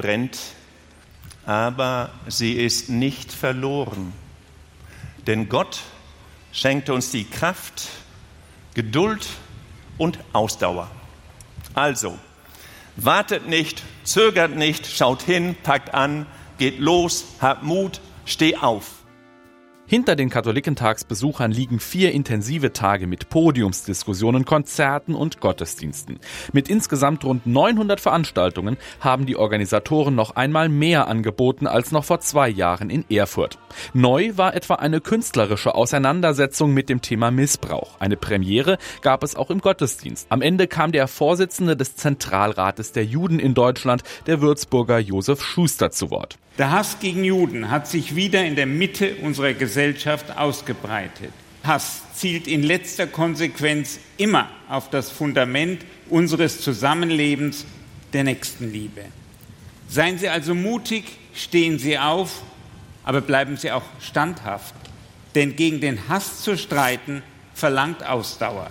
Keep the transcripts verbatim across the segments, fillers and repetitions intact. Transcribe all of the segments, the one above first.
brennt, aber sie ist nicht verloren. Denn Gott schenkt uns die Kraft, Geduld und Ausdauer. Also, wartet nicht, zögert nicht, schaut hin, packt an, geht los, habt Mut, steh auf. Hinter den Katholikentagsbesuchern liegen vier intensive Tage mit Podiumsdiskussionen, Konzerten und Gottesdiensten. Mit insgesamt rund neunhundert Veranstaltungen haben die Organisatoren noch einmal mehr angeboten als noch vor zwei Jahren in Erfurt. Neu war etwa eine künstlerische Auseinandersetzung mit dem Thema Missbrauch. Eine Premiere gab es auch im Gottesdienst. Am Ende kam der Vorsitzende des Zentralrates der Juden in Deutschland, der Würzburger Josef Schuster, zu Wort. Der Hass gegen Juden hat sich wieder in der Mitte unserer Gesellschaft ausgebreitet. Hass zielt in letzter Konsequenz immer auf das Fundament unseres Zusammenlebens, der Nächstenliebe. Seien Sie also mutig, stehen Sie auf, aber bleiben Sie auch standhaft. Denn gegen den Hass zu streiten, verlangt Ausdauer.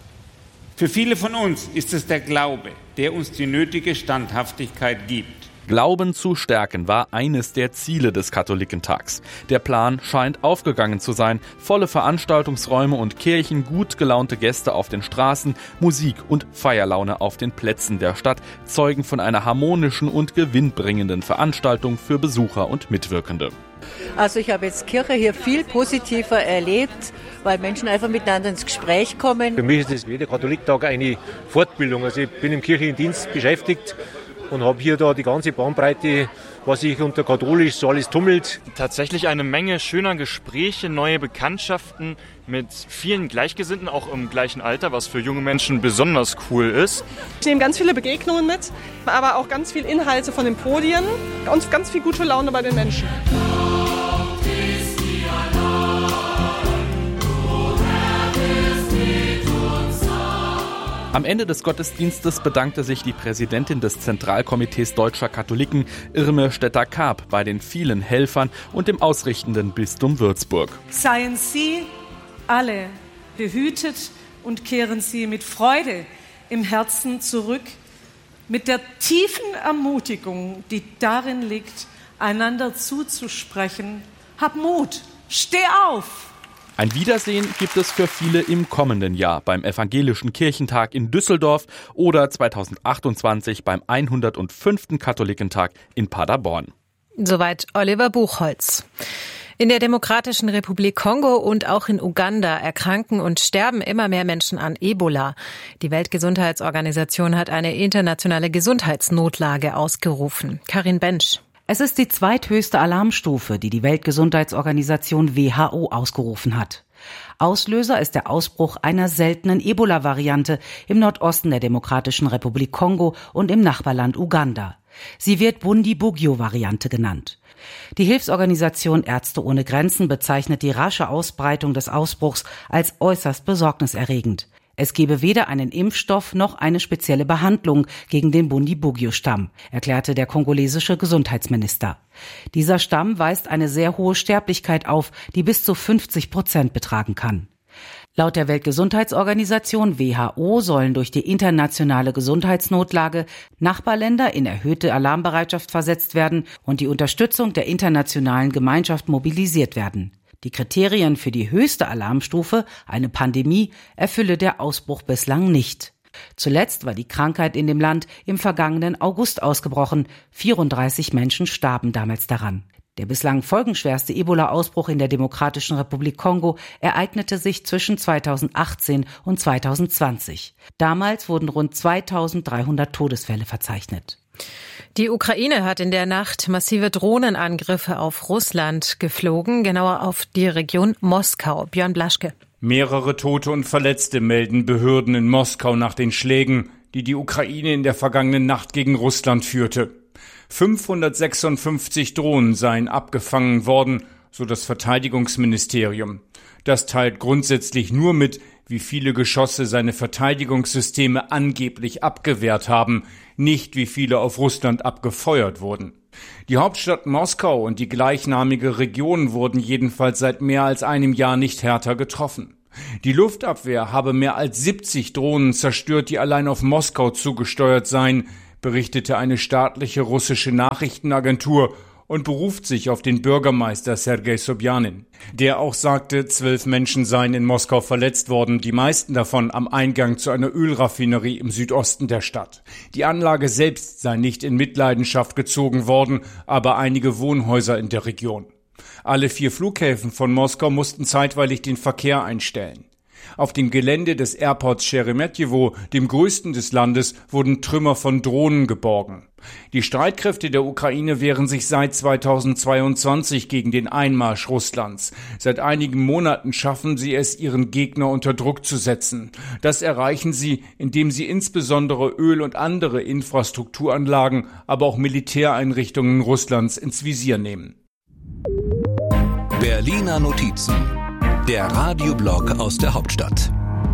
Für viele von uns ist es der Glaube, der uns die nötige Standhaftigkeit gibt. Glauben zu stärken war eines der Ziele des Katholikentags. Der Plan scheint aufgegangen zu sein. Volle Veranstaltungsräume und Kirchen, gut gelaunte Gäste auf den Straßen, Musik und Feierlaune auf den Plätzen der Stadt zeugen von einer harmonischen und gewinnbringenden Veranstaltung für Besucher und Mitwirkende. Also ich habe jetzt Kirche hier viel positiver erlebt, weil Menschen einfach miteinander ins Gespräch kommen. Für mich ist das jeder Katholiktag eine Fortbildung. Also ich bin im kirchlichen Dienst beschäftigt und habe hier da die ganze Bandbreite, was sich unter katholisch so alles tummelt. Tatsächlich eine Menge schöner Gespräche, neue Bekanntschaften mit vielen Gleichgesinnten, auch im gleichen Alter, was für junge Menschen besonders cool ist. Ich nehme ganz viele Begegnungen mit, aber auch ganz viel Inhalte von den Podien und ganz viel gute Laune bei den Menschen. Am Ende des Gottesdienstes bedankte sich die Präsidentin des Zentralkomitees Deutscher Katholiken, Irme Stetter-Karp, bei den vielen Helfern und dem ausrichtenden Bistum Würzburg. Seien Sie alle behütet und kehren Sie mit Freude im Herzen zurück, mit der tiefen Ermutigung, die darin liegt, einander zuzusprechen. Hab Mut, steh auf! Ein Wiedersehen gibt es für viele im kommenden Jahr beim Evangelischen Kirchentag in Düsseldorf oder zweitausendachtundzwanzig beim hundertfünften Katholikentag in Paderborn. Soweit Oliver Buchholz. In der Demokratischen Republik Kongo und auch in Uganda erkranken und sterben immer mehr Menschen an Ebola. Die Weltgesundheitsorganisation hat eine internationale Gesundheitsnotlage ausgerufen. Karin Bensch. Es ist die zweithöchste Alarmstufe, die die Weltgesundheitsorganisation W H O ausgerufen hat. Auslöser ist der Ausbruch einer seltenen Ebola-Variante im Nordosten der Demokratischen Republik Kongo und im Nachbarland Uganda. Sie wird Bundibugyo-Variante genannt. Die Hilfsorganisation Ärzte ohne Grenzen bezeichnet die rasche Ausbreitung des Ausbruchs als äußerst besorgniserregend. Es gebe weder einen Impfstoff noch eine spezielle Behandlung gegen den Bundibugyo-Stamm, erklärte der kongolesische Gesundheitsminister. Dieser Stamm weist eine sehr hohe Sterblichkeit auf, die bis zu fünfzig Prozent betragen kann. Laut der Weltgesundheitsorganisation W H O sollen durch die internationale Gesundheitsnotlage Nachbarländer in erhöhte Alarmbereitschaft versetzt werden und die Unterstützung der internationalen Gemeinschaft mobilisiert werden. Die Kriterien für die höchste Alarmstufe, eine Pandemie, erfülle der Ausbruch bislang nicht. Zuletzt war die Krankheit in dem Land im vergangenen August ausgebrochen. vierunddreißig Menschen starben damals daran. Der bislang folgenschwerste Ebola-Ausbruch in der Demokratischen Republik Kongo ereignete sich zwischen zweitausendachtzehn und zweitausendzwanzig. Damals wurden rund zweitausenddreihundert Todesfälle verzeichnet. Die Ukraine hat in der Nacht massive Drohnenangriffe auf Russland geflogen, genauer auf die Region Moskau. Björn Blaschke. Mehrere Tote und Verletzte melden Behörden in Moskau nach den Schlägen, die die Ukraine in der vergangenen Nacht gegen Russland führte. fünfhundertsechsundfünfzig Drohnen seien abgefangen worden, so das Verteidigungsministerium. Das teilt grundsätzlich nur mit, wie viele Geschosse seine Verteidigungssysteme angeblich abgewehrt haben, nicht wie viele auf Russland abgefeuert wurden. Die Hauptstadt Moskau und die gleichnamige Region wurden jedenfalls seit mehr als einem Jahr nicht härter getroffen. Die Luftabwehr habe mehr als siebzig Drohnen zerstört, die allein auf Moskau zugesteuert seien. berichtete eine staatliche russische Nachrichtenagentur und beruft sich auf den Bürgermeister Sergei Sobjanin. Der auch sagte, zwölf Menschen seien in Moskau verletzt worden, die meisten davon am Eingang zu einer Ölraffinerie im Südosten der Stadt. Die Anlage selbst sei nicht in Mitleidenschaft gezogen worden, aber einige Wohnhäuser in der Region. Alle vier Flughäfen von Moskau mussten zeitweilig den Verkehr einstellen. Auf dem Gelände des Airports Sheremetyevo, dem größten des Landes, wurden Trümmer von Drohnen geborgen. Die Streitkräfte der Ukraine wehren sich seit zweitausendzweiundzwanzig gegen den Einmarsch Russlands. Seit einigen Monaten schaffen sie es, ihren Gegner unter Druck zu setzen. Das erreichen sie, indem sie insbesondere Öl- und andere Infrastrukturanlagen, aber auch Militäreinrichtungen Russlands ins Visier nehmen. Berliner Notizen, der Radioblog aus der Hauptstadt.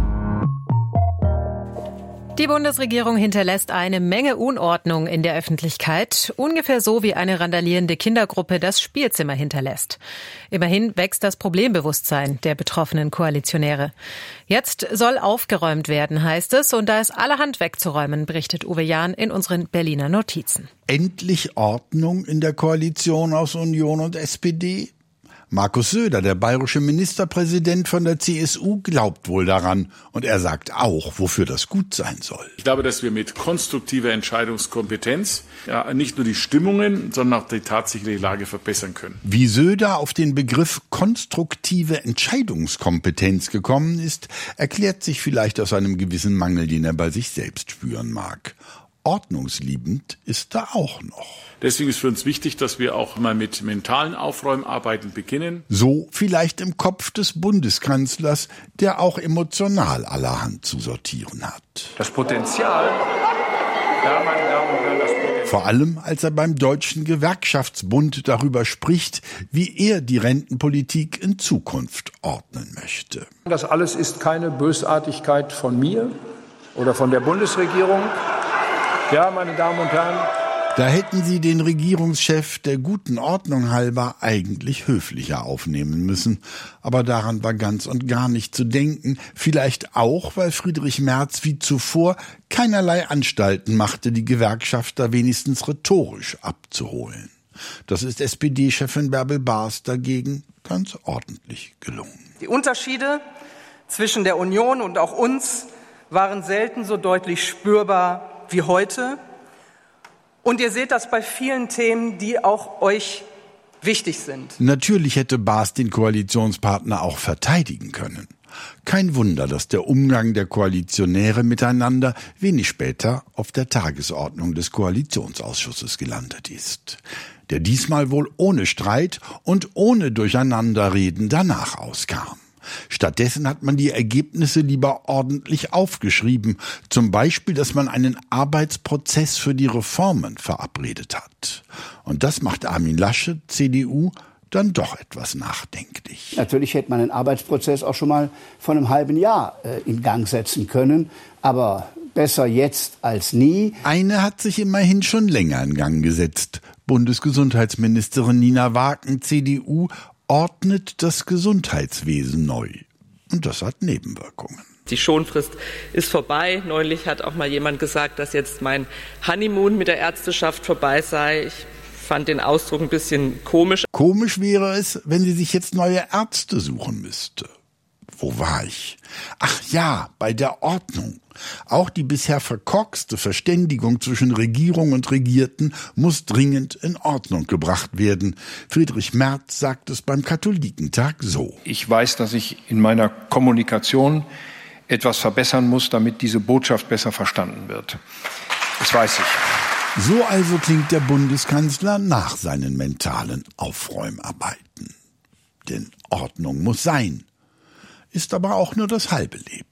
Die Bundesregierung hinterlässt eine Menge Unordnung in der Öffentlichkeit, ungefähr so wie eine randalierende Kindergruppe das Spielzimmer hinterlässt. Immerhin wächst das Problembewusstsein der betroffenen Koalitionäre. Jetzt soll aufgeräumt werden, heißt es, und da ist allerhand wegzuräumen, berichtet Uwe Jahn in unseren Berliner Notizen. Endlich Ordnung in der Koalition aus Union und S P D? Markus Söder, der bayerische Ministerpräsident von der C S U, glaubt wohl daran. Und er sagt auch, wofür das gut sein soll. Ich glaube, dass wir mit konstruktiver Entscheidungskompetenz ja, nicht nur die Stimmungen, sondern auch die tatsächliche Lage verbessern können. Wie Söder auf den Begriff konstruktive Entscheidungskompetenz gekommen ist, erklärt sich vielleicht aus einem gewissen Mangel, den er bei sich selbst spüren mag. Ordnungsliebend ist er auch noch. Deswegen ist für uns wichtig, dass wir auch mal mit mentalen Aufräumarbeiten beginnen. So vielleicht im Kopf des Bundeskanzlers, der auch emotional allerhand zu sortieren hat. Das Potenzial, ja, meine Damen und Herren, das Potenzial. Vor allem, als er beim Deutschen Gewerkschaftsbund darüber spricht, wie er die Rentenpolitik in Zukunft ordnen möchte. Das alles ist keine Bösartigkeit von mir oder von der Bundesregierung. Ja, meine Damen und Herren. Da hätten Sie den Regierungschef der guten Ordnung halber eigentlich höflicher aufnehmen müssen. Aber daran war ganz und gar nicht zu denken. Vielleicht auch, weil Friedrich Merz wie zuvor keinerlei Anstalten machte, die Gewerkschafter wenigstens rhetorisch abzuholen. Das ist S P D-Chefin Bärbel Baas dagegen ganz ordentlich gelungen. Die Unterschiede zwischen der Union und auch uns waren selten so deutlich spürbar wie heute. Und ihr seht das bei vielen Themen, die auch euch wichtig sind. Natürlich hätte Baas den Koalitionspartner auch verteidigen können. Kein Wunder, dass der Umgang der Koalitionäre miteinander wenig später auf der Tagesordnung des Koalitionsausschusses gelandet ist, der diesmal wohl ohne Streit und ohne Durcheinanderreden danach auskam. Stattdessen hat man die Ergebnisse lieber ordentlich aufgeschrieben, zum Beispiel, dass man einen Arbeitsprozess für die Reformen verabredet hat. Und das macht Armin Laschet, C D U, dann doch etwas nachdenklich. Natürlich hätte man einen Arbeitsprozess auch schon mal vor einem halben Jahr äh, in Gang setzen können, aber besser jetzt als nie. Eine hat sich immerhin schon länger in Gang gesetzt. Bundesgesundheitsministerin Nina Wagen, C D U, ordnet das Gesundheitswesen neu. Und das hat Nebenwirkungen. Die Schonfrist ist vorbei. Neulich hat auch mal jemand gesagt, dass jetzt mein Honeymoon mit der Ärzteschaft vorbei sei. Ich fand den Ausdruck ein bisschen komisch. Komisch wäre es, wenn sie sich jetzt neue Ärzte suchen müsste. Wo war ich? Ach ja, bei der Ordnung. Auch die bisher verkorkste Verständigung zwischen Regierung und Regierten muss dringend in Ordnung gebracht werden. Friedrich Merz sagt es beim Katholikentag so. Ich weiß, dass ich in meiner Kommunikation etwas verbessern muss, damit diese Botschaft besser verstanden wird. Das weiß ich. So also klingt der Bundeskanzler nach seinen mentalen Aufräumarbeiten. Denn Ordnung muss sein. Ist aber auch nur das halbe Leben.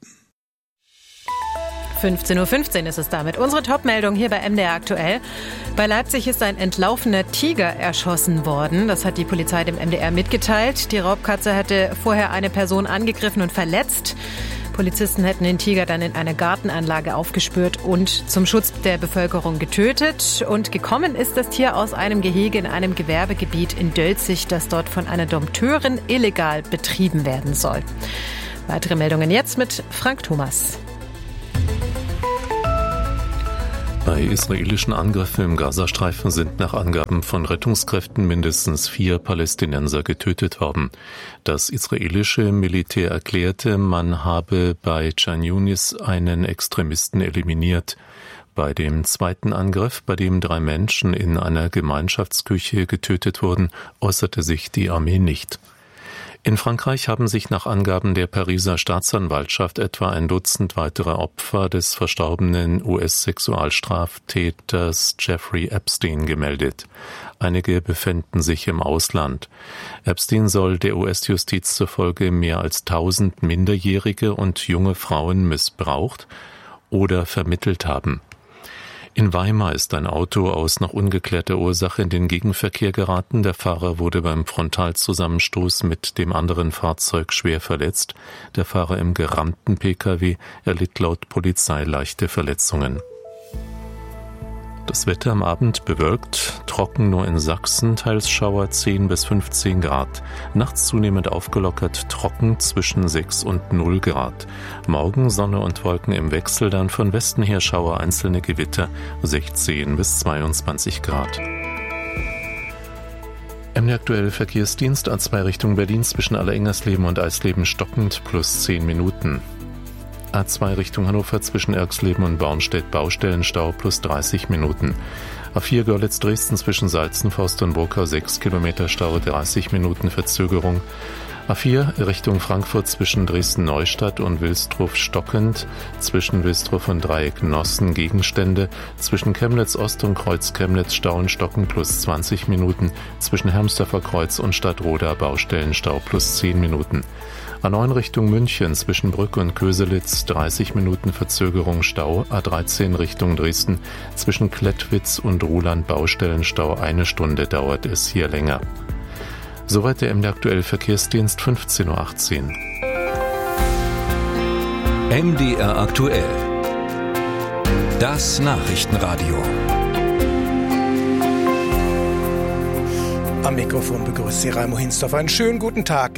fünfzehn Uhr fünfzehn ist es damit. Unsere Top-Meldung hier bei M D R aktuell. Bei Leipzig ist ein entlaufener Tiger erschossen worden. Das hat die Polizei dem M D R mitgeteilt. Die Raubkatze hatte vorher eine Person angegriffen und verletzt. Polizisten hätten den Tiger dann in einer Gartenanlage aufgespürt und zum Schutz der Bevölkerung getötet. Und gekommen ist das Tier aus einem Gehege in einem Gewerbegebiet in Dölzig, das dort von einer Dompteurin illegal betrieben werden soll. Weitere Meldungen jetzt mit Frank Thomas. Bei israelischen Angriffen im Gazastreifen sind nach Angaben von Rettungskräften mindestens vier Palästinenser getötet worden. Das israelische Militär erklärte, man habe bei Khan Yunis einen Extremisten eliminiert. Bei dem zweiten Angriff, bei dem drei Menschen in einer Gemeinschaftsküche getötet wurden, äußerte sich die Armee nicht. In Frankreich haben sich nach Angaben der Pariser Staatsanwaltschaft etwa ein Dutzend weitere Opfer des verstorbenen U S-Sexualstraftäters Jeffrey Epstein gemeldet. Einige befänden sich im Ausland. Epstein soll der U S-Justiz zufolge mehr als tausend Minderjährige und junge Frauen missbraucht oder vermittelt haben. In Weimar ist ein Auto aus noch ungeklärter Ursache in den Gegenverkehr geraten. Der Fahrer wurde beim Frontalzusammenstoß mit dem anderen Fahrzeug schwer verletzt. Der Fahrer im gerammten Pkw erlitt laut Polizei leichte Verletzungen. Das Wetter am Abend bewölkt, trocken nur in Sachsen, teils Schauer zehn bis fünfzehn Grad. Nachts zunehmend aufgelockert, trocken zwischen sechs und null Grad. Morgen Sonne und Wolken im Wechsel, dann von Westen her Schauer, einzelne Gewitter, sechzehn bis zweiundzwanzig Grad. M D aktuell Verkehrsdienst A zwei Richtung Berlin zwischen Allerengersleben und Eisleben stockend plus zehn Minuten. A zwei Richtung Hannover zwischen Erxleben und Bornstedt Baustellenstau plus dreißig Minuten. A vier Görlitz-Dresden zwischen Salzenforst und Burkau sechs Kilometer Stau, dreißig Minuten Verzögerung. A vier Richtung Frankfurt zwischen Dresden-Neustadt und Wilsdruff stockend, zwischen Wilsdruff und Dreieck Nossen Gegenstände, zwischen Chemnitz Ost und Kreuz Chemnitz Stau und Stocken plus zwanzig Minuten, zwischen Hermsdorfer Kreuz und Stadtroda Baustellenstau plus zehn Minuten. A neun Richtung München zwischen Brück und Köselitz dreißig Minuten Verzögerung Stau. A dreizehn Richtung Dresden zwischen Klettwitz und Ruhland Baustellenstau. Eine Stunde dauert es hier länger. Soweit der M D aktuell Verkehrsdienst fünfzehn Uhr achtzehn. M D R aktuell. Das Nachrichtenradio. Am Mikrofon begrüßt Sie Raimo Hinsdorf. Einen schönen guten Tag.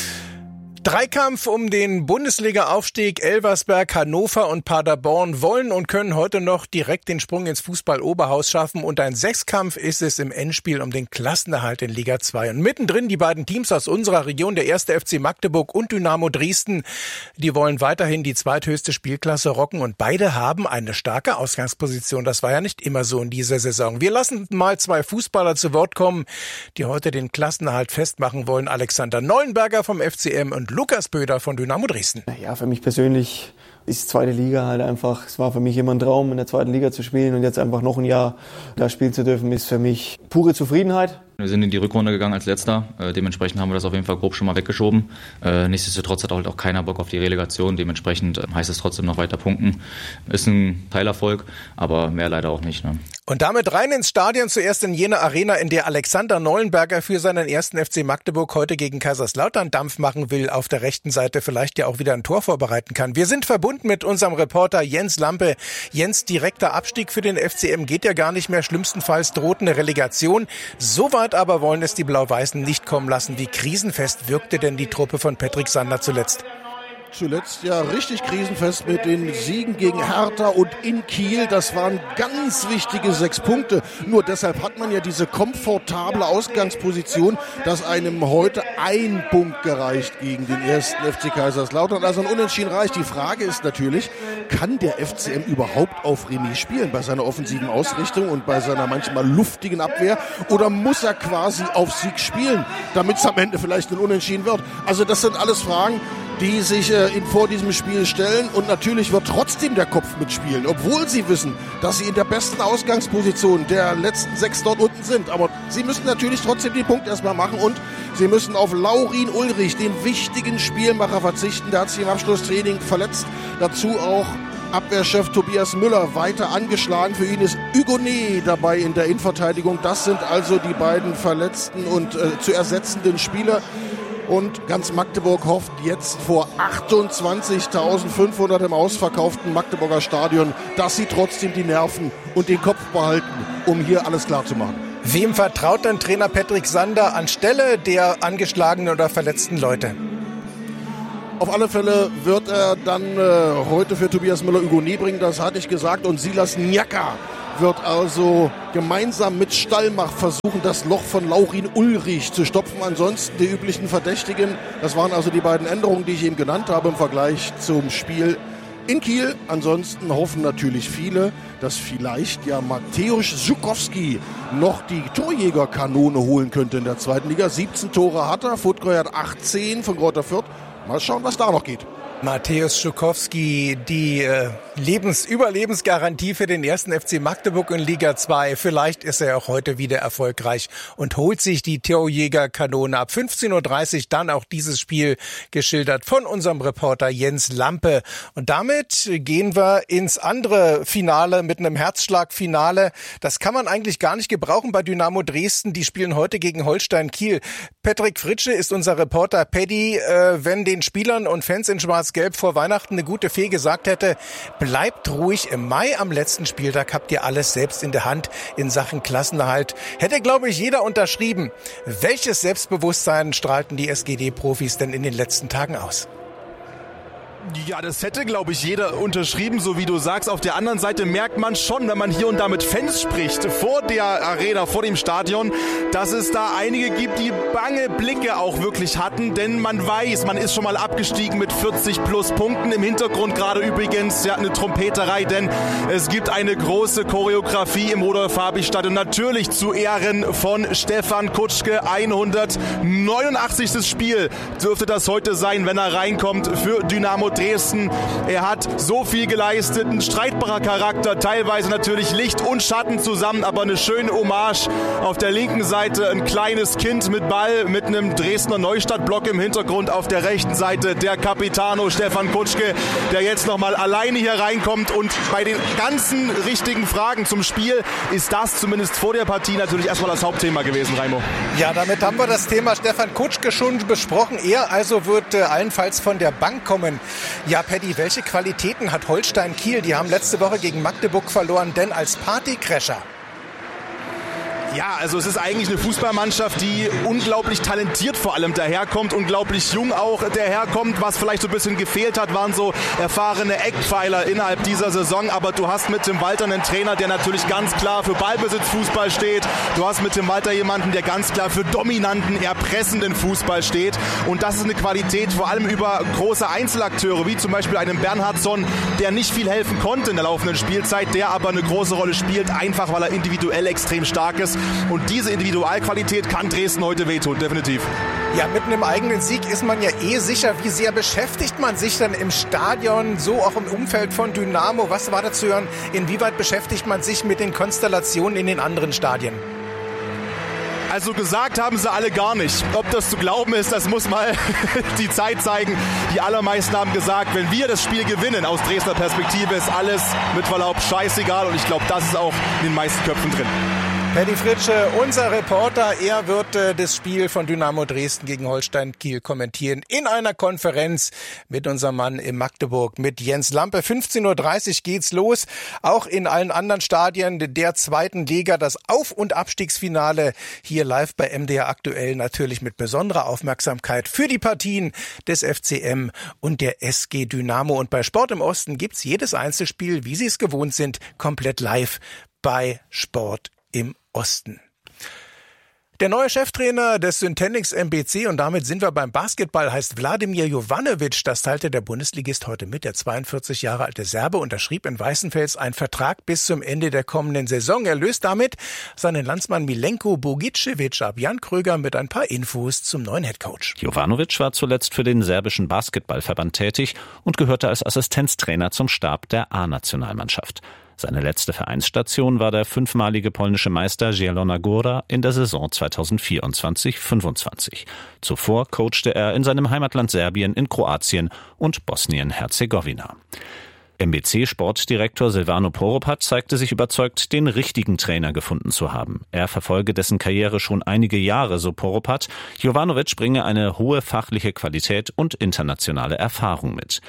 Dreikampf um den Bundesliga-Aufstieg. Elversberg, Hannover und Paderborn wollen und können heute noch direkt den Sprung ins Fußball-Oberhaus schaffen. Und ein Sechskampf ist es im Endspiel um den Klassenerhalt in Liga zwei. Und mittendrin die beiden Teams aus unserer Region, der erste F C Magdeburg und Dynamo Dresden. Die wollen weiterhin die zweithöchste Spielklasse rocken. Und beide haben eine starke Ausgangsposition. Das war ja nicht immer so in dieser Saison. Wir lassen mal zwei Fußballer zu Wort kommen, die heute den Klassenerhalt festmachen wollen. Alexander Neuenberger vom F C M und Lukas Böder von Dynamo Dresden. Ja, für mich persönlich ist zweite Liga halt einfach, es war für mich immer ein Traum, in der zweiten Liga zu spielen und jetzt einfach noch ein Jahr da spielen zu dürfen, ist für mich pure Zufriedenheit. Wir sind in die Rückrunde gegangen als Letzter, äh, dementsprechend haben wir das auf jeden Fall grob schon mal weggeschoben. Äh, nichtsdestotrotz hat halt auch keiner Bock auf die Relegation, dementsprechend äh, heißt es trotzdem noch weiter punkten. Ist ein Teilerfolg, aber mehr leider auch nicht. Ne? Und damit rein ins Stadion, zuerst in jene Arena, in der Alexander Neuenberger für seinen ersten F C Magdeburg heute gegen Kaiserslautern Dampf machen will, auf der rechten Seite vielleicht ja auch wieder ein Tor vorbereiten kann. Wir sind verbunden mit unserem Reporter Jens Lampe. Jens, direkter Abstieg für den F C M geht ja gar nicht mehr, schlimmstenfalls droht eine Relegation. Soweit aber wollen es die Blau-Weißen nicht kommen lassen. Wie krisenfest wirkte denn die Truppe von Patrick Sander zuletzt? Zuletzt ja richtig krisenfest mit den Siegen gegen Hertha und in Kiel. Das waren ganz wichtige sechs Punkte. Nur deshalb hat man ja diese komfortable Ausgangsposition, dass einem heute ein Punkt gereicht gegen den ersten F C Kaiserslautern. Also ein Unentschieden reicht. Die Frage ist natürlich, kann der F C M überhaupt auf Remis spielen bei seiner offensiven Ausrichtung und bei seiner manchmal luftigen Abwehr? Oder muss er quasi auf Sieg spielen, damit es am Ende vielleicht ein Unentschieden wird? Also das sind alles Fragen, die sich äh, in, vor diesem Spiel stellen. Und natürlich wird trotzdem der Kopf mitspielen, obwohl sie wissen, dass sie in der besten Ausgangsposition der letzten sechs dort unten sind. Aber sie müssen natürlich trotzdem den Punkt erstmal machen und sie müssen auf Laurin Ulrich, den wichtigen Spielmacher, verzichten. Der hat sich im Abschlusstraining verletzt. Dazu auch Abwehrchef Tobias Müller weiter angeschlagen. Für ihn ist Hugonet dabei in der Innenverteidigung. Das sind also die beiden verletzten und äh, zu ersetzenden Spieler. Und ganz Magdeburg hofft jetzt vor achtundzwanzigtausendfünfhundert im ausverkauften Magdeburger Stadion, dass sie trotzdem die Nerven und den Kopf behalten, um hier alles klar zu machen. Wem vertraut denn Trainer Patrick Sander anstelle der angeschlagenen oder verletzten Leute? Auf alle Fälle wird er dann äh, heute für Tobias Müller-Hugonet bringen, das hatte ich gesagt. Und Silas Njaka wird also gemeinsam mit Stallmach versuchen, das Loch von Laurin Ulrich zu stopfen. Ansonsten die üblichen Verdächtigen. Das waren also die beiden Änderungen, die ich eben genannt habe im Vergleich zum Spiel in Kiel. Ansonsten hoffen natürlich viele, dass vielleicht ja Mateusz Żukowski noch die Torjägerkanone holen könnte in der zweiten Liga. siebzehn Tore hat er, Futgreu hat achtzehn von Greuther Fürth. Mal schauen, was da noch geht. Mateusz Żukowski, die äh, Lebens-Überlebensgarantie für den ersten F C Magdeburg in Liga zwei. Vielleicht ist er auch heute wieder erfolgreich und holt sich die Torjägerkanone ab. fünfzehn Uhr dreißig dann auch dieses Spiel geschildert von unserem Reporter Jens Lampe. Und damit gehen wir ins andere Finale mit einem Herzschlagfinale. Das kann man eigentlich gar nicht gebrauchen bei Dynamo Dresden. Die spielen heute gegen Holstein Kiel. Patrick Fritsche ist unser Reporter. Paddy, äh, wenn den Spielern und Fans in Schwarz-Gelb vor Weihnachten eine gute Fee gesagt hätte, bleibt ruhig, im Mai am letzten Spieltag habt ihr alles selbst in der Hand in Sachen Klassenerhalt. Hätte, glaube ich, jeder unterschrieben. Welches Selbstbewusstsein strahlten die S G D-Profis denn in den letzten Tagen aus? Ja, das hätte, glaube ich, jeder unterschrieben, so wie du sagst. Auf der anderen Seite merkt man schon, wenn man hier und da mit Fans spricht, vor der Arena, vor dem Stadion, dass es da einige gibt, die bange Blicke auch wirklich hatten, denn man weiß, man ist schon mal abgestiegen mit vierzig plus Punkten. Im Hintergrund gerade übrigens ja eine Trompeterei, denn es gibt eine große Choreografie im Rudolf-Habich-Stadion, natürlich zu Ehren von Stefan Kutschke. hundertneunundachtzig. Spiel dürfte das heute sein, wenn er reinkommt für Dynamo Dresden. Er hat so viel geleistet, ein streitbarer Charakter, teilweise natürlich Licht und Schatten zusammen, aber eine schöne Hommage. Auf der linken Seite ein kleines Kind mit Ball, mit einem Dresdner Neustadt-Block im Hintergrund. Auf der rechten Seite der Capitano Stefan Kutschke, der jetzt nochmal alleine hier reinkommt. Und bei den ganzen richtigen Fragen zum Spiel ist das zumindest vor der Partie natürlich erstmal das Hauptthema gewesen, Raimo. Ja, damit haben wir das Thema Stefan Kutschke schon besprochen. Er also wird äh, allenfalls von der Bank kommen. Ja, Paddy, welche Qualitäten hat Holstein Kiel? Die haben letzte Woche gegen Magdeburg verloren, denn als Partycrasher. Ja, also es ist eigentlich eine Fußballmannschaft, die unglaublich talentiert vor allem daherkommt, unglaublich jung auch daherkommt. Was vielleicht so ein bisschen gefehlt hat, waren so erfahrene Eckpfeiler innerhalb dieser Saison. Aber du hast mit Tim Walter einen Trainer, der natürlich ganz klar für Ballbesitzfußball steht. Du hast mit Tim Walter jemanden, der ganz klar für dominanten, erpressenden Fußball steht. Und das ist eine Qualität vor allem über große Einzelakteure, wie zum Beispiel einen Bernhardsson, der nicht viel helfen konnte in der laufenden Spielzeit, der aber eine große Rolle spielt, einfach weil er individuell extrem stark ist. Und diese Individualqualität kann Dresden heute wehtun, definitiv. Ja, mit einem eigenen Sieg ist man ja eh sicher. Wie sehr beschäftigt man sich dann im Stadion, so auch im Umfeld von Dynamo? Was war da zu hören? Inwieweit beschäftigt man sich mit den Konstellationen in den anderen Stadien? Also gesagt haben sie alle gar nicht. Ob das zu glauben ist, das muss mal die Zeit zeigen. Die allermeisten haben gesagt, wenn wir das Spiel gewinnen, aus Dresdner Perspektive, ist alles mit Verlaub scheißegal. Und ich glaube, das ist auch in den meisten Köpfen drin. Paddy Fritsche, unser Reporter, er wird äh, das Spiel von Dynamo Dresden gegen Holstein Kiel kommentieren in einer Konferenz mit unserem Mann in Magdeburg, mit Jens Lampe. fünfzehn Uhr dreißig geht's los. Auch in allen anderen Stadien der zweiten Liga das Auf- und Abstiegsfinale hier live bei M D R aktuell, natürlich mit besonderer Aufmerksamkeit für die Partien des F C M und der S G Dynamo. Und bei Sport im Osten gibt's jedes Einzelspiel, wie Sie es gewohnt sind, komplett live bei Sport im Osten. Der neue Cheftrainer des Syntenix M B C, und damit sind wir beim Basketball, heißt Wladimir Jovanovic. Das teilte der Bundesligist heute mit. Der zweiundvierzig Jahre alte Serbe unterschrieb in Weißenfels einen Vertrag bis zum Ende der kommenden Saison. Er löst damit seinen Landsmann Milenko Bogicevic ab. Jan Kröger mit ein paar Infos zum neuen Headcoach. Jovanovic war zuletzt für den serbischen Basketballverband tätig und gehörte als Assistenztrainer zum Stab der A-Nationalmannschaft. Seine letzte Vereinsstation war der fünfmalige polnische Meister Zielona Góra in der Saison zweitausendvierundzwanzig fünfundzwanzig. Zuvor coachte er in seinem Heimatland Serbien, in Kroatien und Bosnien-Herzegowina. M B C-Sportdirektor Silvano Poropat zeigte sich überzeugt, den richtigen Trainer gefunden zu haben. Er verfolge dessen Karriere schon einige Jahre, so Poropat. Jovanovic bringe eine hohe fachliche Qualität und internationale Erfahrung mit.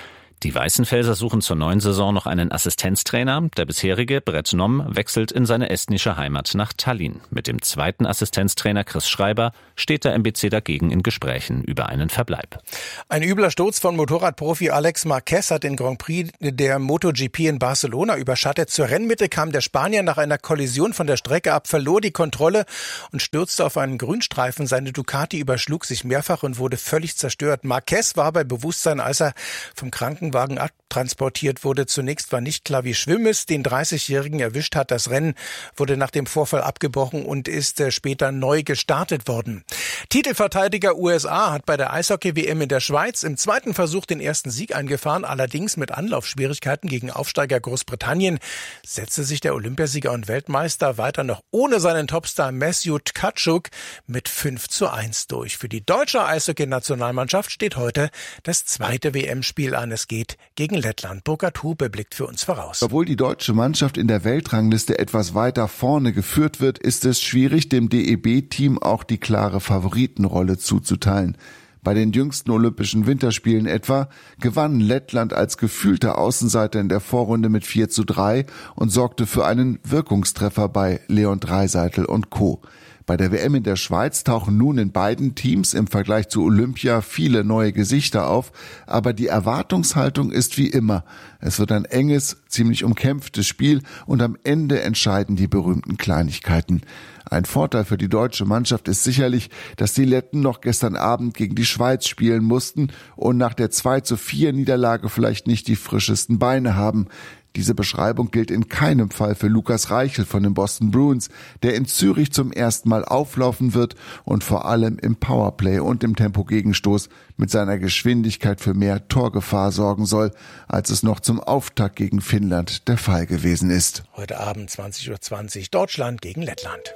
Die Weißenfelser suchen zur neuen Saison noch einen Assistenztrainer. Der bisherige, Brett Nom, wechselt in seine estnische Heimat nach Tallinn. Mit dem zweiten Assistenztrainer Chris Schreiber steht der M B C dagegen in Gesprächen über einen Verbleib. Ein übler Sturz von Motorradprofi Alex Marquez hat den Grand Prix der MotoGP in Barcelona überschattet. Zur Rennmitte kam der Spanier nach einer Kollision von der Strecke ab, verlor die Kontrolle und stürzte auf einen Grünstreifen. Seine Ducati überschlug sich mehrfach und wurde völlig zerstört. Marquez war bei Bewusstsein, als er vom Krankenwagen abtransportiert wurde. Zunächst war nicht klar, wie schlimm es den dreißigjährigen erwischt hat. Das Rennen wurde nach dem Vorfall abgebrochen und ist später neu gestartet worden. Titelverteidiger U S A hat bei der Eishockey-W M in der Schweiz im zweiten Versuch den ersten Sieg eingefahren, allerdings mit Anlaufschwierigkeiten gegen Aufsteiger Großbritannien setzte sich der Olympiasieger und Weltmeister weiter noch ohne seinen Topstar Matthew Tkachuk mit fünf zu eins durch. Für die deutsche Eishockey-Nationalmannschaft steht heute das zweite W M-Spiel an. Es geht gegen Lettland. Burkhard Hube blickt für uns voraus. Obwohl die deutsche Mannschaft in der Weltrangliste etwas weiter vorne geführt wird, ist es schwierig, dem D E B-Team auch die klare Favoritenrolle zuzuteilen. Bei den jüngsten Olympischen Winterspielen etwa gewann Lettland als gefühlter Außenseiter in der Vorrunde mit vier zu drei und sorgte für einen Wirkungstreffer bei Leon Dreiseitel und Co. Bei der W M in der Schweiz tauchen nun in beiden Teams im Vergleich zu Olympia viele neue Gesichter auf, aber die Erwartungshaltung ist wie immer. Es wird ein enges, ziemlich umkämpftes Spiel und am Ende entscheiden die berühmten Kleinigkeiten. Ein Vorteil für die deutsche Mannschaft ist sicherlich, dass die Letten noch gestern Abend gegen die Schweiz spielen mussten und nach der zwei zu vier Niederlage vielleicht nicht die frischesten Beine haben. Diese Beschreibung gilt in keinem Fall für Lukas Reichel von den Boston Bruins, der in Zürich zum ersten Mal auflaufen wird und vor allem im Powerplay und im Tempogegenstoß mit seiner Geschwindigkeit für mehr Torgefahr sorgen soll, als es noch zum Auftakt gegen Finnland der Fall gewesen ist. Heute Abend zwanzig Uhr zwanzig Deutschland gegen Lettland.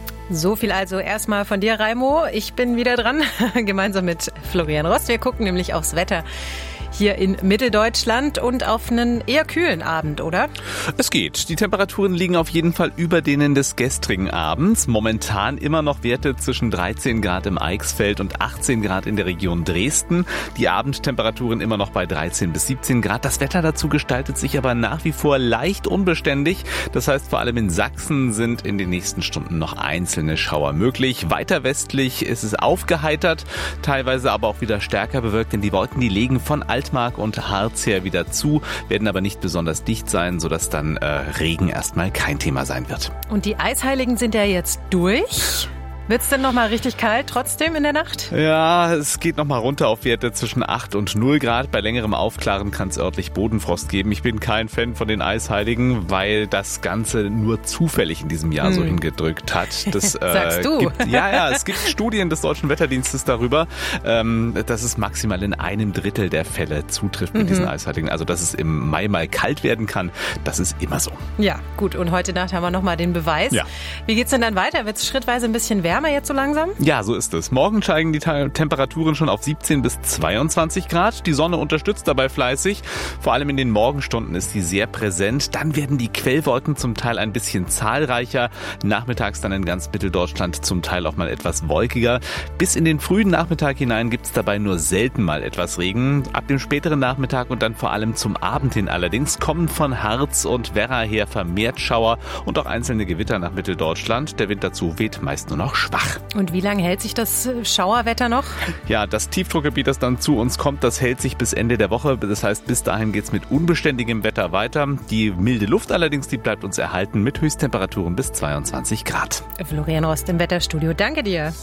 So viel also erstmal von dir, Raimo. Ich bin wieder dran, gemeinsam mit Florian Rost. Wir gucken nämlich aufs Wetter hier in Mitteldeutschland und auf einen eher kühlen Abend, oder? Es geht. Die Temperaturen liegen auf jeden Fall über denen des gestrigen Abends. Momentan immer noch Werte zwischen dreizehn Grad im Eichsfeld und achtzehn Grad in der Region Dresden. Die Abendtemperaturen immer noch bei dreizehn bis siebzehn Grad. Das Wetter dazu gestaltet sich aber nach wie vor leicht unbeständig. Das heißt, vor allem in Sachsen sind in den nächsten Stunden noch einzelne Schauer möglich. Weiter westlich ist es aufgeheitert, teilweise aber auch wieder stärker bewölkt, denn die Wolken, die legen von Altmark und Harz her wieder zu, werden aber nicht besonders dicht sein, sodass dann äh, Regen erstmal kein Thema sein wird. Und die Eisheiligen sind ja jetzt durch. Wird's denn noch mal richtig kalt trotzdem in der Nacht? Ja, es geht noch mal runter auf Werte zwischen acht und null Grad. Bei längerem Aufklaren kann es örtlich Bodenfrost geben. Ich bin kein Fan von den Eisheiligen, weil das Ganze nur zufällig in diesem Jahr hm. so hingedrückt hat. Das, äh, Sagst du? Gibt, ja, ja, es gibt Studien des Deutschen Wetterdienstes darüber, ähm, dass es maximal in einem Drittel der Fälle zutrifft mit mhm. diesen Eisheiligen. Also, dass es im Mai mal kalt werden kann, das ist immer so. Ja, gut. Und heute Nacht haben wir noch mal den Beweis. Ja. Wie geht's denn dann weiter? Wird's schrittweise ein bisschen wärmer jetzt so langsam? Ja, so ist es. Morgen steigen die Temperaturen schon auf siebzehn bis zweiundzwanzig Grad. Die Sonne unterstützt dabei fleißig. Vor allem in den Morgenstunden ist sie sehr präsent. Dann werden die Quellwolken zum Teil ein bisschen zahlreicher. Nachmittags dann in ganz Mitteldeutschland zum Teil auch mal etwas wolkiger. Bis in den frühen Nachmittag hinein gibt es dabei nur selten mal etwas Regen. Ab dem späteren Nachmittag und dann vor allem zum Abend hin allerdings kommen von Harz und Werra her vermehrt Schauer und auch einzelne Gewitter nach Mitteldeutschland. Der Wind dazu weht meist nur noch schwach. Und wie lange hält sich das Schauerwetter noch? Ja, das Tiefdruckgebiet, das dann zu uns kommt, das hält sich bis Ende der Woche. Das heißt, bis dahin geht's mit unbeständigem Wetter weiter. Die milde Luft allerdings, die bleibt uns erhalten mit Höchsttemperaturen bis zweiundzwanzig Grad. Florian Rost im Wetterstudio. Danke dir.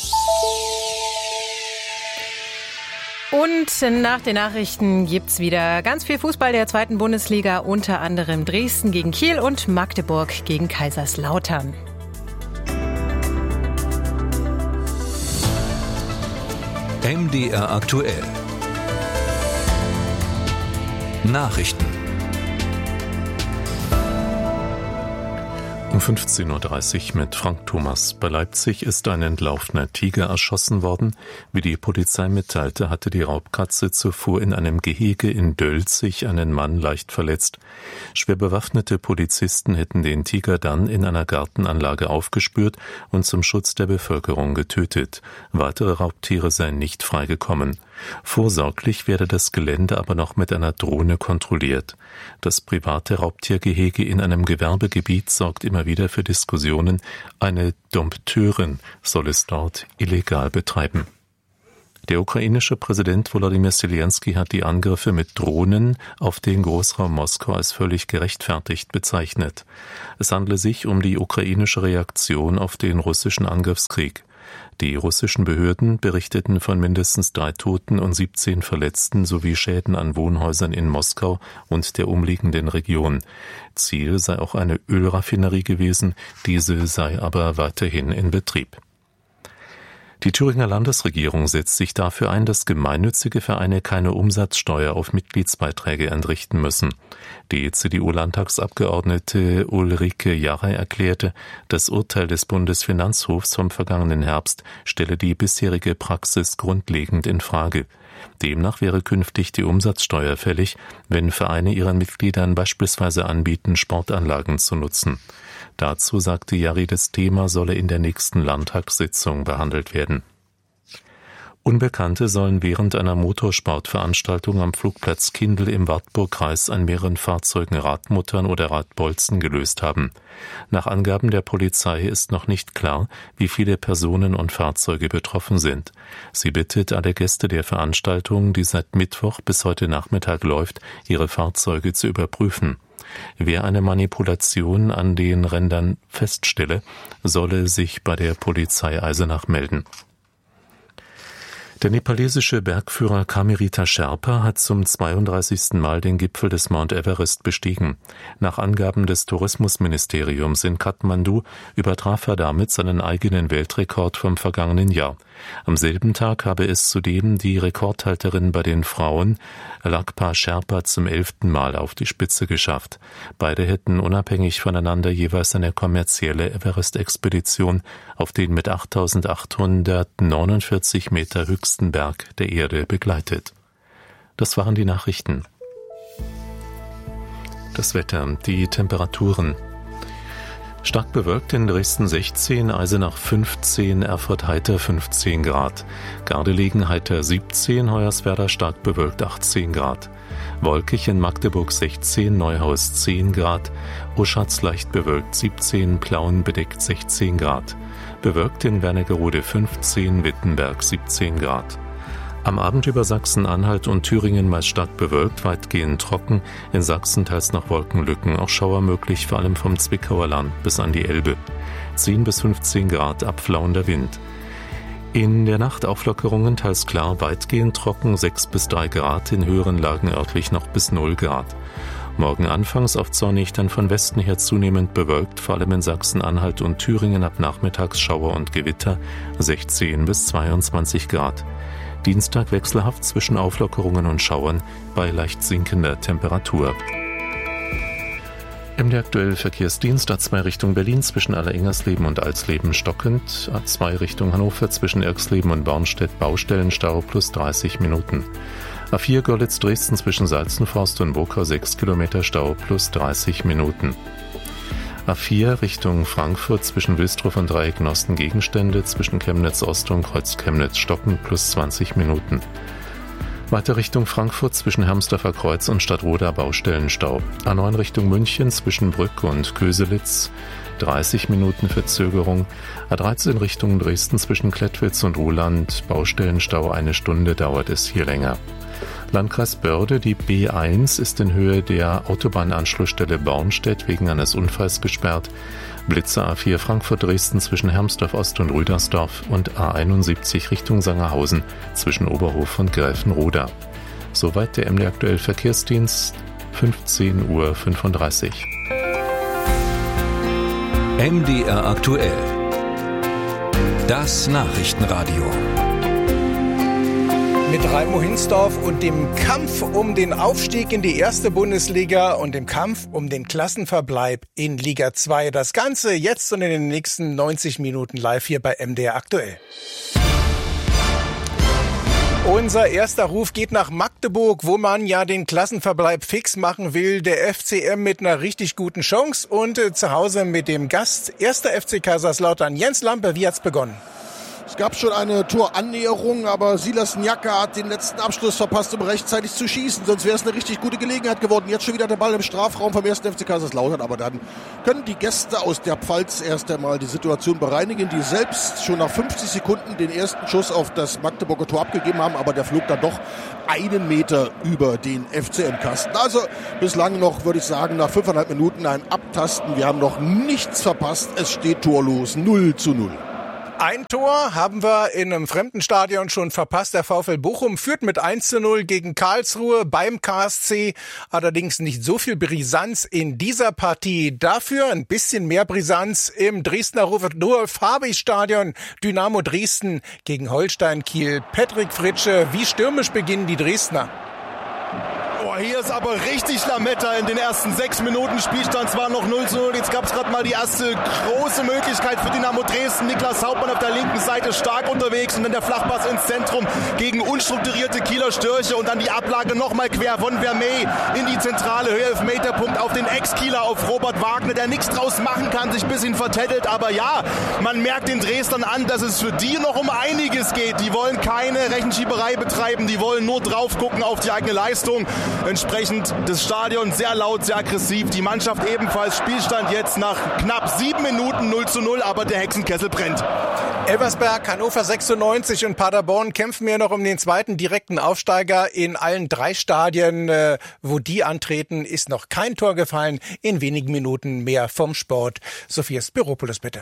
Und nach den Nachrichten gibt's wieder ganz viel Fußball der zweiten Bundesliga, unter anderem Dresden gegen Kiel und Magdeburg gegen Kaiserslautern. M D R aktuell. Nachrichten. Um fünfzehn Uhr dreißig mit Frank Thomas. Bei Leipzig ist ein entlaufener Tiger erschossen worden. Wie die Polizei mitteilte, hatte die Raubkatze zuvor in einem Gehege in Dölzig einen Mann leicht verletzt. Schwer bewaffnete Polizisten hätten den Tiger dann in einer Gartenanlage aufgespürt und zum Schutz der Bevölkerung getötet. Weitere Raubtiere seien nicht freigekommen. Vorsorglich werde das Gelände aber noch mit einer Drohne kontrolliert. Das private Raubtiergehege in einem Gewerbegebiet sorgt immer wieder für Diskussionen. Eine Dompteurin soll es dort illegal betreiben. Der ukrainische Präsident Volodymyr Zelensky hat die Angriffe mit Drohnen auf den Großraum Moskau als völlig gerechtfertigt bezeichnet. Es handle sich um die ukrainische Reaktion auf den russischen Angriffskrieg. Die russischen Behörden berichteten von mindestens drei Toten und siebzehn Verletzten sowie Schäden an Wohnhäusern in Moskau und der umliegenden Region. Ziel sei auch eine Ölraffinerie gewesen, diese sei aber weiterhin in Betrieb. Die Thüringer Landesregierung setzt sich dafür ein, dass gemeinnützige Vereine keine Umsatzsteuer auf Mitgliedsbeiträge entrichten müssen. Die C D U-Landtagsabgeordnete Ulrike Jarrey erklärte, das Urteil des Bundesfinanzhofs vom vergangenen Herbst stelle die bisherige Praxis grundlegend in Frage. Demnach wäre künftig die Umsatzsteuer fällig, wenn Vereine ihren Mitgliedern beispielsweise anbieten, Sportanlagen zu nutzen. Dazu sagte Jarrey, das Thema solle in der nächsten Landtagssitzung behandelt werden. Unbekannte sollen während einer Motorsportveranstaltung am Flugplatz Kindl im Wartburgkreis an mehreren Fahrzeugen Radmuttern oder Radbolzen gelöst haben. Nach Angaben der Polizei ist noch nicht klar, wie viele Personen und Fahrzeuge betroffen sind. Sie bittet alle Gäste der Veranstaltung, die seit Mittwoch bis heute Nachmittag läuft, ihre Fahrzeuge zu überprüfen. Wer eine Manipulation an den Rändern feststelle, solle sich bei der Polizei Eisenach melden. Der nepalesische Bergführer Kamirita Sherpa hat zum zweiunddreißigsten Mal den Gipfel des Mount Everest bestiegen. Nach Angaben des Tourismusministeriums in Kathmandu übertraf er damit seinen eigenen Weltrekord vom vergangenen Jahr. Am selben Tag habe es zudem die Rekordhalterin bei den Frauen, Lakpa Sherpa, zum elften Mal auf die Spitze geschafft. Beide hätten unabhängig voneinander jeweils eine kommerzielle Everest-Expedition auf den mit achttausendachthundertneunundvierzig Meter höchsten Berg der Erde begleitet. Das waren die Nachrichten. Das Wetter, die Temperaturen. Stark bewölkt in Dresden sechzehn, Eisenach fünfzehn, Erfurt heiter fünfzehn Grad, Gardelegen heiter siebzehn, Hoyerswerda stark bewölkt achtzehn Grad, wolkig in Magdeburg sechzehn, Neuhaus zehn Grad, Oschatz leicht bewölkt siebzehn, Plauen bedeckt sechzehn Grad, bewölkt in Wernigerode fünfzehn, Wittenberg siebzehn Grad. Am Abend über Sachsen-Anhalt und Thüringen meist stark bewölkt, weitgehend trocken, in Sachsen teils noch Wolkenlücken, auch Schauer möglich, vor allem vom Zwickauer Land bis an die Elbe. zehn bis fünfzehn Grad, abflauender Wind. In der Nacht Auflockerungen, teils klar, weitgehend trocken, sechs bis drei Grad, in höheren Lagen örtlich noch bis null Grad. Morgen anfangs oft sonnig, dann von Westen her zunehmend bewölkt, vor allem in Sachsen-Anhalt und Thüringen ab nachmittags Schauer und Gewitter, sechzehn bis zweiundzwanzig Grad. Dienstag wechselhaft zwischen Auflockerungen und Schauern bei leicht sinkender Temperatur. M D aktuell Verkehrsdienst A zwei Richtung Berlin zwischen Allerengersleben und Alsleben stockend, A zwei Richtung Hannover zwischen Erxleben und Bornstedt Baustellenstau plus dreißig Minuten. A vier Görlitz-Dresden zwischen Salzenforst und Wokau sechs Kilometer Stau plus dreißig Minuten. A vier Richtung Frankfurt zwischen Wilsdruff und Dreieck Nosten Gegenstände, zwischen Chemnitz Ost und Kreuz Chemnitz stocken plus zwanzig Minuten. Weiter Richtung Frankfurt zwischen Hermsdorfer Kreuz und Stadtroda Baustellenstau. A neun Richtung München zwischen Brück und Köselitz dreißig Minuten Verzögerung. A dreizehn Richtung Dresden zwischen Klettwitz und Ruhland Baustellenstau, eine Stunde dauert es hier länger. Landkreis Börde, die B eins ist in Höhe der Autobahnanschlussstelle Bornstedt wegen eines Unfalls gesperrt. Blitzer A vier Frankfurt-Dresden zwischen Hermsdorf Ost und Rüdersdorf und A einundsiebzig Richtung Sangerhausen zwischen Oberhof und Gräfenroda. Soweit der M D aktuell Verkehrsdienst, fünfzehn Uhr fünfunddreißig. M D R aktuell. Das Nachrichtenradio. Mit Raimo Hinsdorf und dem Kampf um den Aufstieg in die erste Bundesliga und dem Kampf um den Klassenverbleib in Liga zwei. Das Ganze jetzt und in den nächsten neunzig Minuten live hier bei M D R aktuell. Unser erster Ruf geht nach Magdeburg, wo man ja den Klassenverbleib fix machen will. Der F C M mit einer richtig guten Chance und äh, zu Hause mit dem Gast. Erster F C Kaiserslautern. Jens Lampe, wie hat's begonnen? Es gab schon eine Torannäherung, aber Silas Njaka hat den letzten Abschluss verpasst, um rechtzeitig zu schießen. Sonst wäre es eine richtig gute Gelegenheit geworden. Jetzt schon wieder der Ball im Strafraum vom ersten F C Kaiserslautern. Aber dann können die Gäste aus der Pfalz erst einmal die Situation bereinigen, die selbst schon nach fünfzig Sekunden den ersten Schuss auf das Magdeburger Tor abgegeben haben. Aber der flog dann doch einen Meter über den F C M-Kasten. Also bislang noch, würde ich sagen, nach fünfeinhalb Minuten ein Abtasten. Wir haben noch nichts verpasst. Es steht torlos, null zu null. Ein Tor haben wir in einem fremden Stadion schon verpasst. Der VfL Bochum führt mit eins zu null gegen Karlsruhe beim K S C. Allerdings nicht so viel Brisanz in dieser Partie. Dafür ein bisschen mehr Brisanz im Dresdner Rudolf-Habich-Stadion. Dynamo Dresden gegen Holstein Kiel. Patrick Fritsche, wie stürmisch beginnen die Dresdner? Oh, hier ist aber richtig Lametta in den ersten sechs Minuten. Spielstand zwar noch null zu null. Jetzt gab es gerade mal die erste große Möglichkeit für Dynamo Dresden. Niklas Hauptmann auf der linken Seite stark unterwegs und dann der Flachpass ins Zentrum gegen unstrukturierte Kieler Störche und dann die Ablage nochmal quer von Vermey in die zentrale Höhe. Elfmeterpunkt auf den Ex-Kieler, auf Robert Wagner, der nichts draus machen kann, sich ein bisschen vertätelt. Aber ja, man merkt den Dresdnern an, dass es für die noch um einiges geht. Die wollen keine Rechenschieberei betreiben, die wollen nur drauf gucken auf die eigene Leistung. Entsprechend das Stadion sehr laut, sehr aggressiv. Die Mannschaft ebenfalls. Spielstand jetzt nach knapp sieben Minuten null zu null, aber der Hexenkessel brennt. Elversberg, Hannover sechsundneunzig und Paderborn kämpfen ja noch um den zweiten direkten Aufsteiger. In allen drei Stadien, äh, wo die antreten, ist noch kein Tor gefallen. In wenigen Minuten mehr vom Sport. Sophia Spiropoulos, bitte.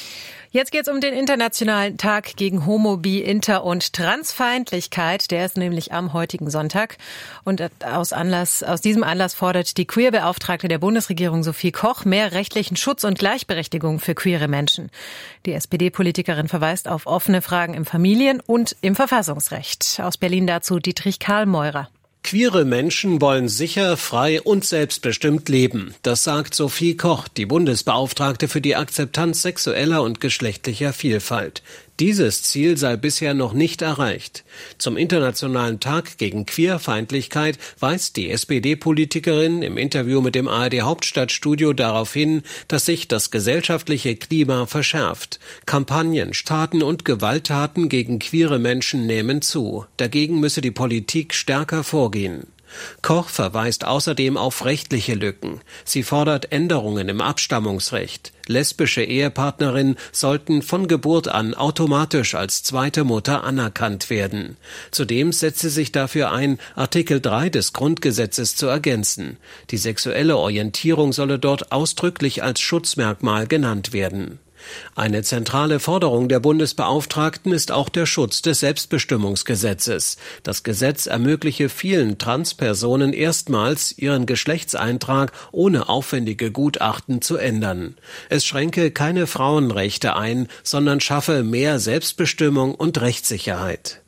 Jetzt geht's um den Internationalen Tag gegen Homo-, Bi-, Inter- und Transfeindlichkeit. Der ist nämlich am heutigen Sonntag. Und aus Anlass, aus diesem Anlass fordert die Queer-Beauftragte der Bundesregierung Sophie Koch mehr rechtlichen Schutz und Gleichberechtigung für queere Menschen. Die S P D-Politikerin verweist auf offene Fragen im Familien- und im Verfassungsrecht. Aus Berlin dazu Dietrich Karl-Meurer. Queere Menschen wollen sicher, frei und selbstbestimmt leben. Das sagt Sophie Koch, die Bundesbeauftragte für die Akzeptanz sexueller und geschlechtlicher Vielfalt. Dieses Ziel sei bisher noch nicht erreicht. Zum Internationalen Tag gegen Queerfeindlichkeit weist die S P D-Politikerin im Interview mit dem A R D-Hauptstadtstudio darauf hin, dass sich das gesellschaftliche Klima verschärft. Kampagnen, Taten und Gewalttaten gegen queere Menschen nehmen zu. Dagegen müsse die Politik stärker vorgehen. Koch verweist außerdem auf rechtliche Lücken. Sie fordert Änderungen im Abstammungsrecht. Lesbische Ehepartnerinnen sollten von Geburt an automatisch als zweite Mutter anerkannt werden. Zudem setzt sie sich dafür ein, Artikel drei des Grundgesetzes zu ergänzen. Die sexuelle Orientierung solle dort ausdrücklich als Schutzmerkmal genannt werden. Eine zentrale Forderung der Bundesbeauftragten ist auch der Schutz des Selbstbestimmungsgesetzes. Das Gesetz ermögliche vielen Transpersonen erstmals, ihren Geschlechtseintrag ohne aufwendige Gutachten zu ändern. Es schränke keine Frauenrechte ein, sondern schaffe mehr Selbstbestimmung und Rechtssicherheit.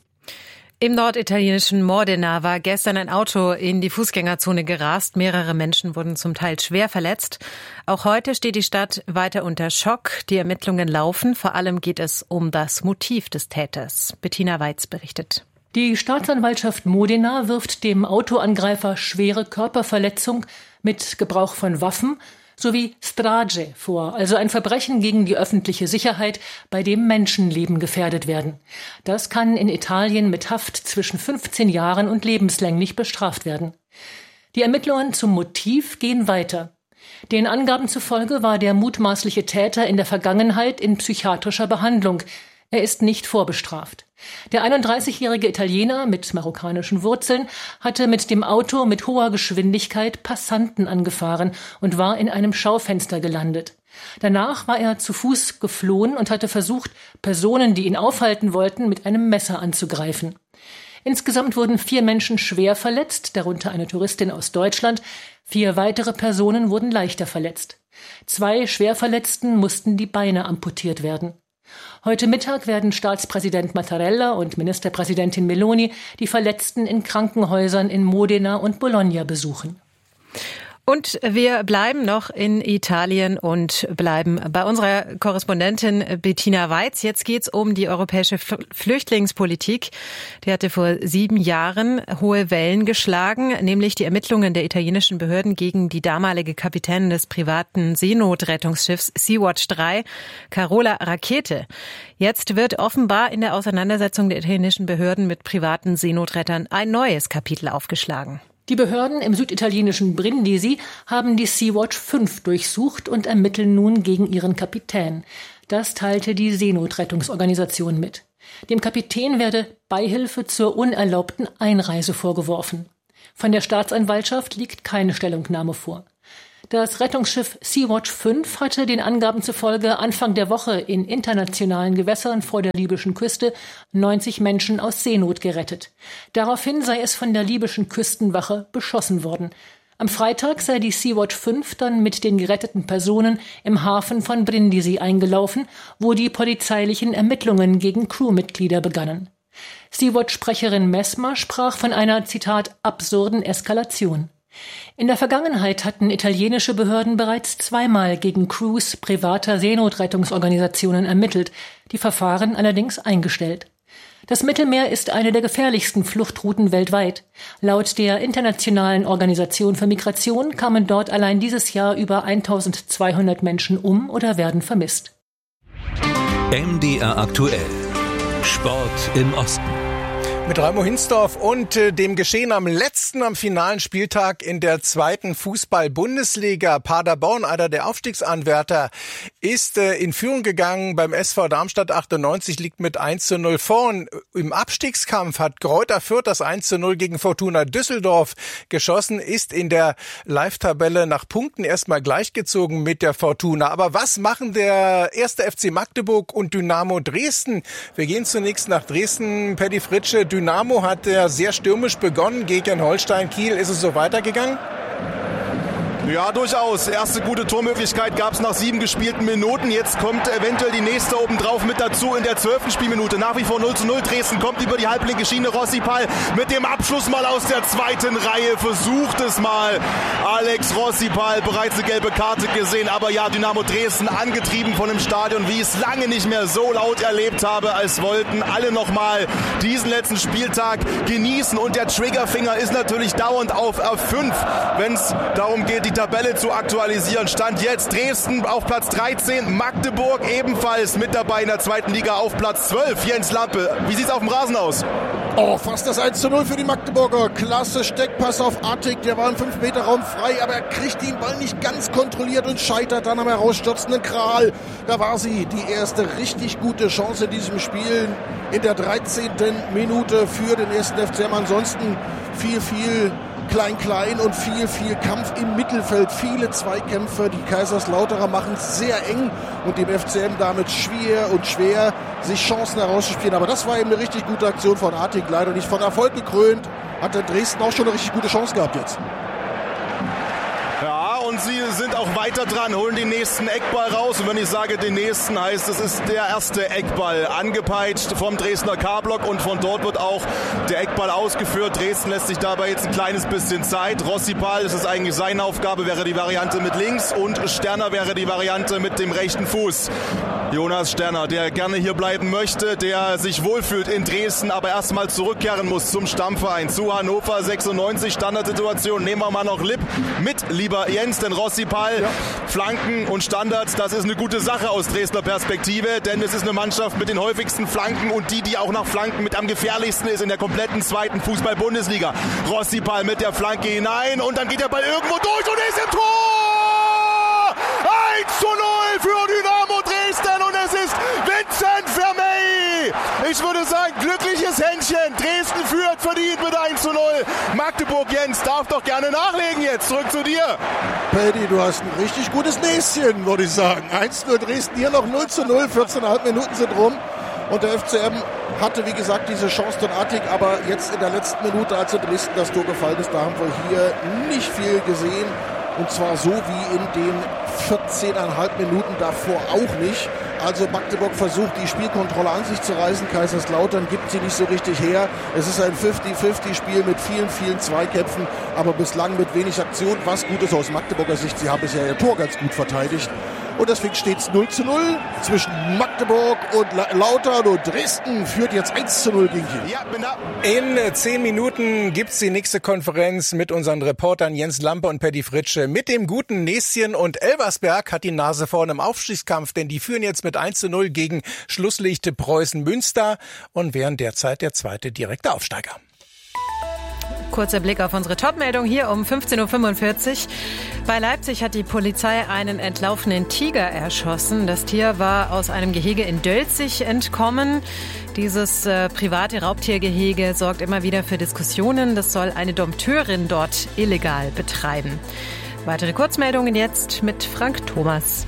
Im norditalienischen Modena war gestern ein Auto in die Fußgängerzone gerast. Mehrere Menschen wurden zum Teil schwer verletzt. Auch heute steht die Stadt weiter unter Schock. Die Ermittlungen laufen. Vor allem geht es um das Motiv des Täters. Bettina Weiz berichtet. Die Staatsanwaltschaft Modena wirft dem Autoangreifer schwere Körperverletzung mit Gebrauch von Waffen sowie Strage vor, also ein Verbrechen gegen die öffentliche Sicherheit, bei dem Menschenleben gefährdet werden. Das kann in Italien mit Haft zwischen fünfzehn Jahren und lebenslänglich bestraft werden. Die Ermittlungen zum Motiv gehen weiter. Den Angaben zufolge war der mutmaßliche Täter in der Vergangenheit in psychiatrischer Behandlung. Er ist nicht vorbestraft. Der einunddreißigjährige Italiener mit marokkanischen Wurzeln hatte mit dem Auto mit hoher Geschwindigkeit Passanten angefahren und war in einem Schaufenster gelandet. Danach war er zu Fuß geflohen und hatte versucht, Personen, die ihn aufhalten wollten, mit einem Messer anzugreifen. Insgesamt wurden vier Menschen schwer verletzt, darunter eine Touristin aus Deutschland. Vier weitere Personen wurden leichter verletzt. Zwei Schwerverletzten mussten die Beine amputiert werden. Heute Mittag werden Staatspräsident Mattarella und Ministerpräsidentin Meloni die Verletzten in Krankenhäusern in Modena und Bologna besuchen. Und wir bleiben noch in Italien und bleiben bei unserer Korrespondentin Bettina Weiz. Jetzt geht's um die europäische Flüchtlingspolitik. Die hatte vor sieben Jahren hohe Wellen geschlagen, nämlich die Ermittlungen der italienischen Behörden gegen die damalige Kapitänin des privaten Seenotrettungsschiffs Sea-Watch drei, Carola Rackete. Jetzt wird offenbar in der Auseinandersetzung der italienischen Behörden mit privaten Seenotrettern ein neues Kapitel aufgeschlagen. Die Behörden im süditalienischen Brindisi haben die Sea-Watch fünf durchsucht und ermitteln nun gegen ihren Kapitän. Das teilte die Seenotrettungsorganisation mit. Dem Kapitän werde Beihilfe zur unerlaubten Einreise vorgeworfen. Von der Staatsanwaltschaft liegt keine Stellungnahme vor. Das Rettungsschiff Sea-Watch fünf hatte den Angaben zufolge Anfang der Woche in internationalen Gewässern vor der libyschen Küste neunzig Menschen aus Seenot gerettet. Daraufhin sei es von der libyschen Küstenwache beschossen worden. Am Freitag sei die Sea-Watch fünf dann mit den geretteten Personen im Hafen von Brindisi eingelaufen, wo die polizeilichen Ermittlungen gegen Crewmitglieder begannen. Sea-Watch-Sprecherin Messmer sprach von einer, Zitat, absurden Eskalation. In der Vergangenheit hatten italienische Behörden bereits zweimal gegen Crews privater Seenotrettungsorganisationen ermittelt, die Verfahren allerdings eingestellt. Das Mittelmeer ist eine der gefährlichsten Fluchtrouten weltweit. Laut der Internationalen Organisation für Migration kamen dort allein dieses Jahr über eintausendzweihundert Menschen um oder werden vermisst. M D R aktuell. Sport im Osten. Mit Raimo Hinsdorf und äh, dem Geschehen am letzten, am finalen Spieltag in der zweiten Fußball-Bundesliga. Paderborn, einer der Aufstiegsanwärter, ist äh, in Führung gegangen beim S V Darmstadt achtundneunzig, liegt mit eins zu null vor. Und im Abstiegskampf hat Greuther Fürth das eins zu null gegen Fortuna Düsseldorf geschossen, ist in der Live-Tabelle nach Punkten erstmal gleichgezogen mit der Fortuna. Aber was machen der erste F C Magdeburg und Dynamo Dresden? Wir gehen zunächst nach Dresden. Paddy Fritsche, Dynamo hat ja sehr stürmisch begonnen gegen Holstein Kiel. Ist es so weitergegangen? Ja, durchaus. Erste gute Tormöglichkeit gab es nach sieben gespielten Minuten. Jetzt kommt eventuell die nächste obendrauf mit dazu in der zwölften Spielminute. Nach wie vor null zu null. Dresden kommt über die halblinke Schiene. Rossipal mit dem Abschluss mal aus der zweiten Reihe. Versucht es mal. Alex Rossipal, bereits eine gelbe Karte gesehen. Aber ja, Dynamo Dresden angetrieben von dem Stadion, wie ich es lange nicht mehr so laut erlebt habe, als wollten alle nochmal diesen letzten Spieltag genießen. Und der Triggerfinger ist natürlich dauernd auf F fünf, wenn es darum geht, die Tabelle zu aktualisieren. Stand jetzt Dresden auf Platz dreizehn, Magdeburg ebenfalls mit dabei in der zweiten Liga auf Platz zwölf. Jens Lampe, wie sieht's auf dem Rasen aus? Oh, fast das eins zu null für die Magdeburger. Klasse Steckpass auf Artig, der war im fünf Meter Raum frei, aber er kriegt den Ball nicht ganz kontrolliert und scheitert dann am herausstürzenden Kral. Da war sie, die erste richtig gute Chance in diesem Spiel in der dreizehnten Minute für den ersten F C M. Ansonsten viel, viel Klein-Klein und viel, viel Kampf im Mittelfeld. Viele Zweikämpfe. Die Kaiserslauterer machen es sehr eng und dem F C M damit schwer und schwer, sich Chancen herauszuspielen. Aber das war eben eine richtig gute Aktion von Artig, leider nicht von Erfolg gekrönt. Hat der Dresden auch schon eine richtig gute Chance gehabt jetzt. Ja, und sie sind auch weiter dran, holen den nächsten Eckball raus. Und wenn ich sage den nächsten, heißt es ist der erste Eckball, angepeitscht vom Dresdner K-Block. Und von dort wird auch der Eckball ausgeführt. Dresden lässt sich dabei jetzt ein kleines bisschen Zeit. Rossipal, das ist eigentlich seine Aufgabe, wäre die Variante mit links. Und Sterner wäre die Variante mit dem rechten Fuß. Jonas Sterner, der gerne hier bleiben möchte, der sich wohlfühlt in Dresden, aber erstmal zurückkehren muss zum Stammverein, zu Hannover sechsundneunzig. Standardsituation, nehmen wir mal noch Lipp mit, lieber Jens, denn Rossipal, ja. Flanken und Standards, das ist eine gute Sache aus Dresdner Perspektive, denn es ist eine Mannschaft mit den häufigsten Flanken und die, die auch nach Flanken mit am gefährlichsten ist in der kompletten zweiten Fußball-Bundesliga. Rossipal mit der Flanke hinein und dann geht der Ball irgendwo durch und ist im Tor! eins zu null für Dynamo Dresden und es ist Vincent Vermey. Ich würde sagen, glückliches Händchen. Dresden führt, verdient mit eins zu null. Magdeburg, Jens, darf doch gerne nachlegen jetzt. Zurück zu dir. Paddy, du hast ein richtig gutes Näschen, würde ich sagen. eins zu null Dresden, hier noch null zu null. vierzehn Komma fünf Minuten sind rum. Und der F C M hatte, wie gesagt, diese Chance von Artig, aber jetzt in der letzten Minute, als in Dresden das Tor gefallen ist, da haben wir hier nicht viel gesehen. Und zwar so wie in den vierzehn Komma fünf Minuten davor auch nicht. Also Magdeburg versucht, die Spielkontrolle an sich zu reißen. Kaiserslautern gibt sie nicht so richtig her. Es ist ein fünfzig fünfzig Spiel mit vielen, vielen Zweikämpfen, aber bislang mit wenig Aktion. Was gut ist aus Magdeburger Sicht, sie haben bisher ihr Tor ganz gut verteidigt. Und deswegen steht es null zu null zwischen Magdeburg und Lautern, und Dresden führt jetzt eins zu null gegen Kiel. Ja, bin da. In zehn Minuten gibt's die nächste Konferenz mit unseren Reportern Jens Lampe und Paddy Fritsche. Mit dem guten Näschen, und Elversberg hat die Nase vorn im Aufstiegskampf, denn die führen jetzt mit eins zu null gegen Schlusslicht Preußen Münster und wären derzeit der zweite direkte Aufsteiger. Kurzer Blick auf unsere Top-Meldung hier um fünfzehn Uhr fünfundvierzig. Bei Leipzig hat die Polizei einen entlaufenen Tiger erschossen. Das Tier war aus einem Gehege in Dölzig entkommen. Dieses äh, private Raubtiergehege sorgt immer wieder für Diskussionen. Das soll eine Dompteurin dort illegal betreiben. Weitere Kurzmeldungen jetzt mit Frank Thomas.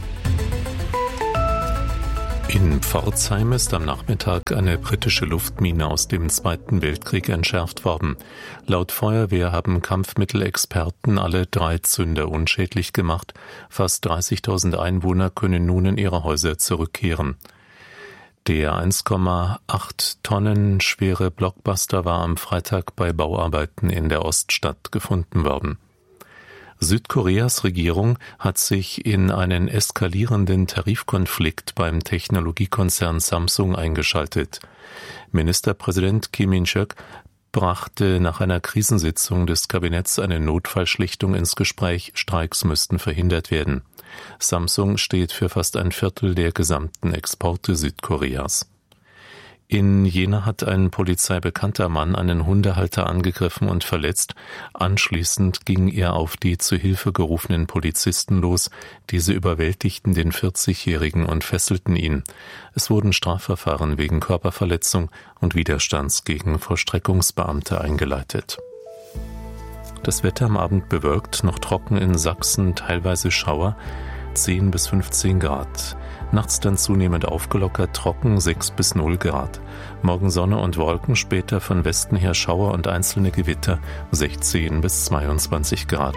In Pforzheim ist am Nachmittag eine britische Luftmine aus dem Zweiten Weltkrieg entschärft worden. Laut Feuerwehr haben Kampfmittelexperten alle drei Zünder unschädlich gemacht. Fast dreißigtausend Einwohner können nun in ihre Häuser zurückkehren. Der eins Komma acht Tonnen schwere Blockbuster war am Freitag bei Bauarbeiten in der Oststadt gefunden worden. Südkoreas Regierung hat sich in einen eskalierenden Tarifkonflikt beim Technologiekonzern Samsung eingeschaltet. Ministerpräsident Kim In-suk brachte nach einer Krisensitzung des Kabinetts eine Notfallschlichtung ins Gespräch, Streiks müssten verhindert werden. Samsung steht für fast ein Viertel der gesamten Exporte Südkoreas. In Jena hat ein polizeibekannter Mann einen Hundehalter angegriffen und verletzt. Anschließend ging er auf die zu Hilfe gerufenen Polizisten los. Diese überwältigten den vierzigjährigen und fesselten ihn. Es wurden Strafverfahren wegen Körperverletzung und Widerstands gegen Vollstreckungsbeamte eingeleitet. Das Wetter am Abend bewölkt, noch trocken in Sachsen, teilweise Schauer, zehn bis fünfzehn Grad. Nachts dann zunehmend aufgelockert, trocken, sechs bis null Grad. Morgen Sonne und Wolken, später von Westen her Schauer und einzelne Gewitter, sechzehn bis zweiundzwanzig Grad.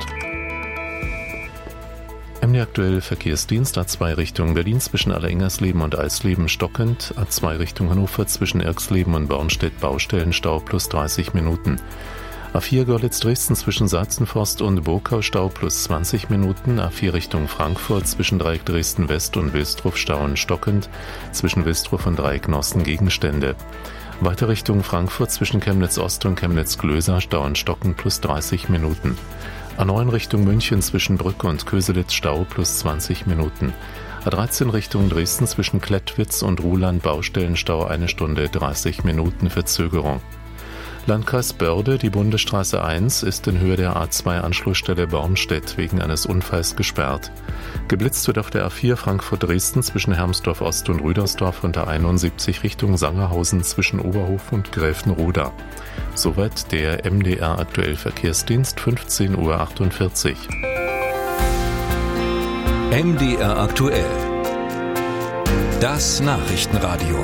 M D aktuell Verkehrsdienst A zwei Richtung Berlin zwischen Allerengersleben und Eisleben stockend, A zwei Richtung Hannover zwischen Erxleben und Bornstedt Baustellenstau plus dreißig Minuten. A vier Görlitz-Dresden zwischen Sachsenforst und Burkau Stau plus zwanzig Minuten, A vier Richtung Frankfurt zwischen Dreieck Dresden West und Wilsdruf Stauen stockend, zwischen Wilsdruf und Dreieck Nossen Gegenstände. Weiter Richtung Frankfurt zwischen Chemnitz Ost und Chemnitz Glöser Stauen stockend plus dreißig Minuten. A neun Richtung München zwischen Brücke und Köselitz Stau plus zwanzig Minuten. A dreizehn Richtung Dresden zwischen Klettwitz und Ruhland Baustellenstau eine Stunde dreißig Minuten Verzögerung. Landkreis Börde, die Bundesstraße eins, ist in Höhe der A zwei Anschlussstelle Bornstedt wegen eines Unfalls gesperrt. Geblitzt wird auf der A vier Frankfurt-Dresden zwischen Hermsdorf Ost und Rüdersdorf und der einundsiebzig Richtung Sangerhausen zwischen Oberhof und Gräfenroda. Soweit der M D R aktuell Verkehrsdienst, fünfzehn Uhr achtundvierzig. M D R aktuell. Das Nachrichtenradio.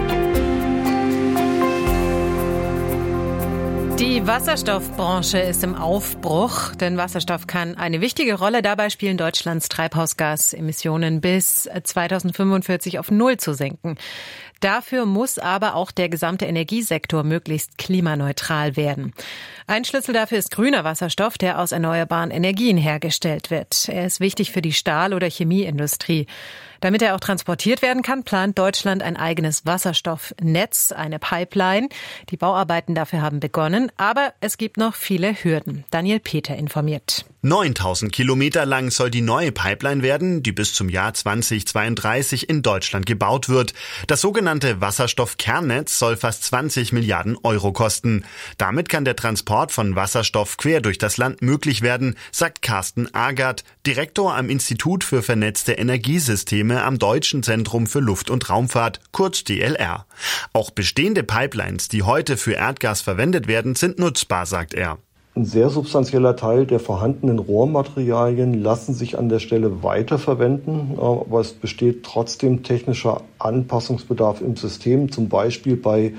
Die Wasserstoffbranche ist im Aufbruch, denn Wasserstoff kann eine wichtige Rolle dabei spielen, Deutschlands Treibhausgasemissionen bis zweitausendfünfundvierzig auf Null zu senken. Dafür muss aber auch der gesamte Energiesektor möglichst klimaneutral werden. Ein Schlüssel dafür ist grüner Wasserstoff, der aus erneuerbaren Energien hergestellt wird. Er ist wichtig für die Stahl- oder Chemieindustrie. Damit er auch transportiert werden kann, plant Deutschland ein eigenes Wasserstoffnetz, eine Pipeline. Die Bauarbeiten dafür haben begonnen, aber es gibt noch viele Hürden. Daniel Peter informiert. neuntausend Kilometer lang soll die neue Pipeline werden, die bis zum Jahr zweitausendzweiunddreißig in Deutschland gebaut wird. Das sogenannte Wasserstoffkernnetz soll fast zwanzig Milliarden Euro kosten. Damit kann der Transport von Wasserstoff quer durch das Land möglich werden, sagt Carsten Agert, Direktor am Institut für vernetzte Energiesysteme am Deutschen Zentrum für Luft- und Raumfahrt, kurz D L R. Auch bestehende Pipelines, die heute für Erdgas verwendet werden, sind nutzbar, sagt er. Ein sehr substanzieller Teil der vorhandenen Rohrmaterialien lassen sich an der Stelle weiterverwenden, aber es besteht trotzdem technischer Anpassungsbedarf im System, zum Beispiel bei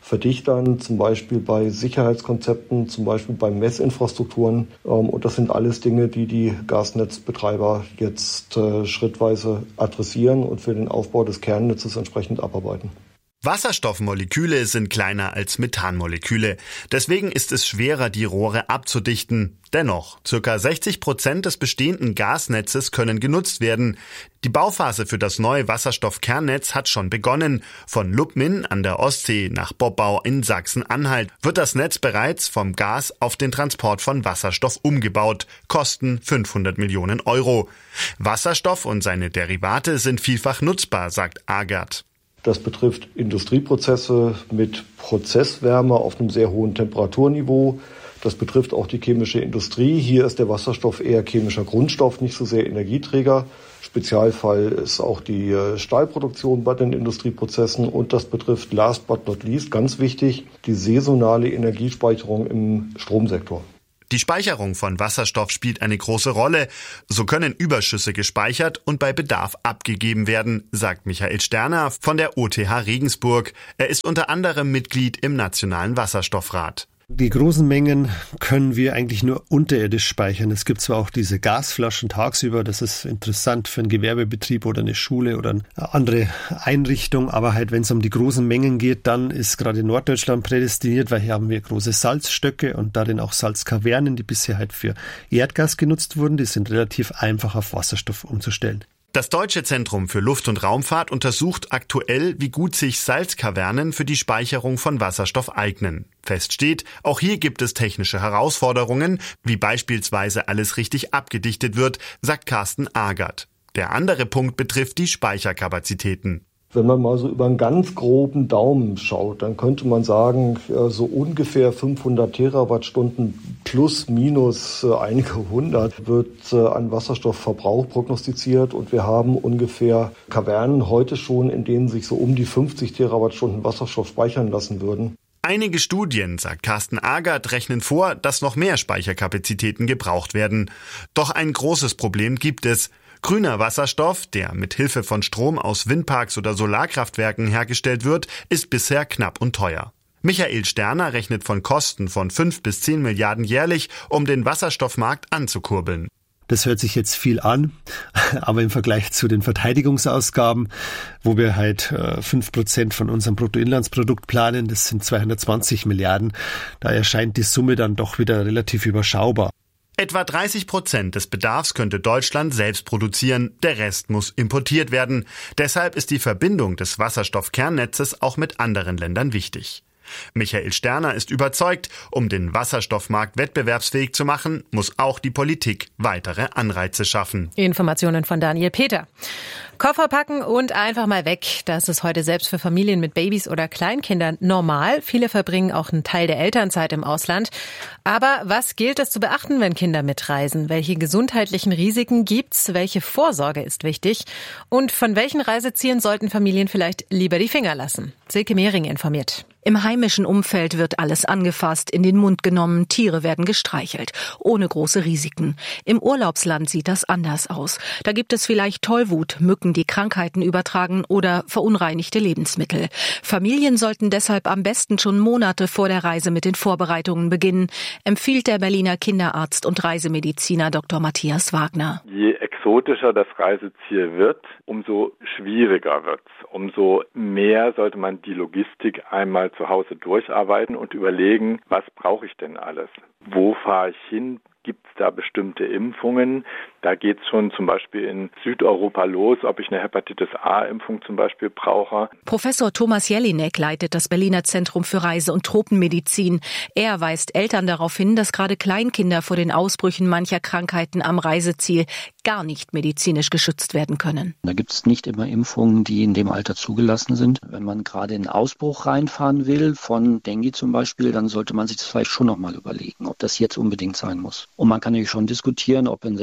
Verdichtern, zum Beispiel bei Sicherheitskonzepten, zum Beispiel bei Messinfrastrukturen. Und das sind alles Dinge, die die Gasnetzbetreiber jetzt äh, schrittweise adressieren und für den Aufbau des Kernnetzes entsprechend abarbeiten. Wasserstoffmoleküle sind kleiner als Methanmoleküle. Deswegen ist es schwerer, die Rohre abzudichten. Dennoch, circa sechzig Prozent des bestehenden Gasnetzes können genutzt werden. Die Bauphase für das neue Wasserstoffkernnetz hat schon begonnen. Von Lubmin an der Ostsee nach Bobbau in Sachsen-Anhalt wird das Netz bereits vom Gas auf den Transport von Wasserstoff umgebaut. Kosten fünfhundert Millionen Euro. Wasserstoff und seine Derivate sind vielfach nutzbar, sagt Agert. Das betrifft Industrieprozesse mit Prozesswärme auf einem sehr hohen Temperaturniveau. Das betrifft auch die chemische Industrie. Hier ist der Wasserstoff eher chemischer Grundstoff, nicht so sehr Energieträger. Spezialfall ist auch die Stahlproduktion bei den Industrieprozessen. Und das betrifft last but not least, ganz wichtig, die saisonale Energiespeicherung im Stromsektor. Die Speicherung von Wasserstoff spielt eine große Rolle. So können Überschüsse gespeichert und bei Bedarf abgegeben werden, sagt Michael Sterner von der O T H Regensburg. Er ist unter anderem Mitglied im Nationalen Wasserstoffrat. Die großen Mengen können wir eigentlich nur unterirdisch speichern. Es gibt zwar auch diese Gasflaschen tagsüber, das ist interessant für einen Gewerbebetrieb oder eine Schule oder eine andere Einrichtung, aber halt, wenn es um die großen Mengen geht, dann ist gerade Norddeutschland prädestiniert, weil hier haben wir große Salzstöcke und darin auch Salzkavernen, die bisher halt für Erdgas genutzt wurden. Die sind relativ einfach auf Wasserstoff umzustellen. Das Deutsche Zentrum für Luft- und Raumfahrt untersucht aktuell, wie gut sich Salzkavernen für die Speicherung von Wasserstoff eignen. Fest steht, auch hier gibt es technische Herausforderungen, wie beispielsweise alles richtig abgedichtet wird, sagt Carsten Agert. Der andere Punkt betrifft die Speicherkapazitäten. Wenn man mal so über einen ganz groben Daumen schaut, dann könnte man sagen, so ungefähr fünfhundert Terawattstunden plus minus einige hundert wird an Wasserstoffverbrauch prognostiziert. Und wir haben ungefähr Kavernen heute schon, in denen sich so um die fünfzig Terawattstunden Wasserstoff speichern lassen würden. Einige Studien, sagt Carsten Agert, rechnen vor, dass noch mehr Speicherkapazitäten gebraucht werden. Doch ein großes Problem gibt es. Grüner Wasserstoff, der mit Hilfe von Strom aus Windparks oder Solarkraftwerken hergestellt wird, ist bisher knapp und teuer. Michael Sterner rechnet von Kosten von fünf bis zehn Milliarden jährlich, um den Wasserstoffmarkt anzukurbeln. Das hört sich jetzt viel an, aber im Vergleich zu den Verteidigungsausgaben, wo wir halt fünf Prozent von unserem Bruttoinlandsprodukt planen, das sind zweihundertzwanzig Milliarden, da erscheint die Summe dann doch wieder relativ überschaubar. Etwa dreißig Prozent des Bedarfs könnte Deutschland selbst produzieren, der Rest muss importiert werden. Deshalb ist die Verbindung des Wasserstoffkernnetzes auch mit anderen Ländern wichtig. Michael Sterner ist überzeugt, um den Wasserstoffmarkt wettbewerbsfähig zu machen, muss auch die Politik weitere Anreize schaffen. Informationen von Daniel Peter. Koffer packen und einfach mal weg. Das ist heute selbst für Familien mit Babys oder Kleinkindern normal. Viele verbringen auch einen Teil der Elternzeit im Ausland. Aber was gilt es zu beachten, wenn Kinder mitreisen? Welche gesundheitlichen Risiken gibt's? Welche Vorsorge ist wichtig? Und von welchen Reisezielen sollten Familien vielleicht lieber die Finger lassen? Silke Mehring informiert. Im heimischen Umfeld wird alles angefasst, in den Mund genommen, Tiere werden gestreichelt, ohne große Risiken. Im Urlaubsland sieht das anders aus. Da gibt es vielleicht Tollwut, Mücken, die Krankheiten übertragen oder verunreinigte Lebensmittel. Familien sollten deshalb am besten schon Monate vor der Reise mit den Vorbereitungen beginnen, empfiehlt der Berliner Kinderarzt und Reisemediziner Doktor Matthias Wagner. Je exotischer das Reiseziel wird, umso schwieriger wird's. Umso mehr sollte man die Logistik einmal zu Hause durcharbeiten und überlegen, was brauche ich denn alles? Wo fahre ich hin? Gibt es da bestimmte Impfungen? Da geht es schon zum Beispiel in Südeuropa los, ob ich eine Hepatitis-A-Impfung zum Beispiel brauche. Professor Thomas Jelinek leitet das Berliner Zentrum für Reise- und Tropenmedizin. Er weist Eltern darauf hin, dass gerade Kleinkinder vor den Ausbrüchen mancher Krankheiten am Reiseziel gar nicht medizinisch geschützt werden können. Da gibt es nicht immer Impfungen, die in dem Alter zugelassen sind. Wenn man gerade in einen Ausbruch reinfahren will, von Dengue zum Beispiel, dann sollte man sich das vielleicht schon nochmal überlegen, ob das jetzt unbedingt sein muss. Und man kann natürlich schon diskutieren, ob ein sechs Monate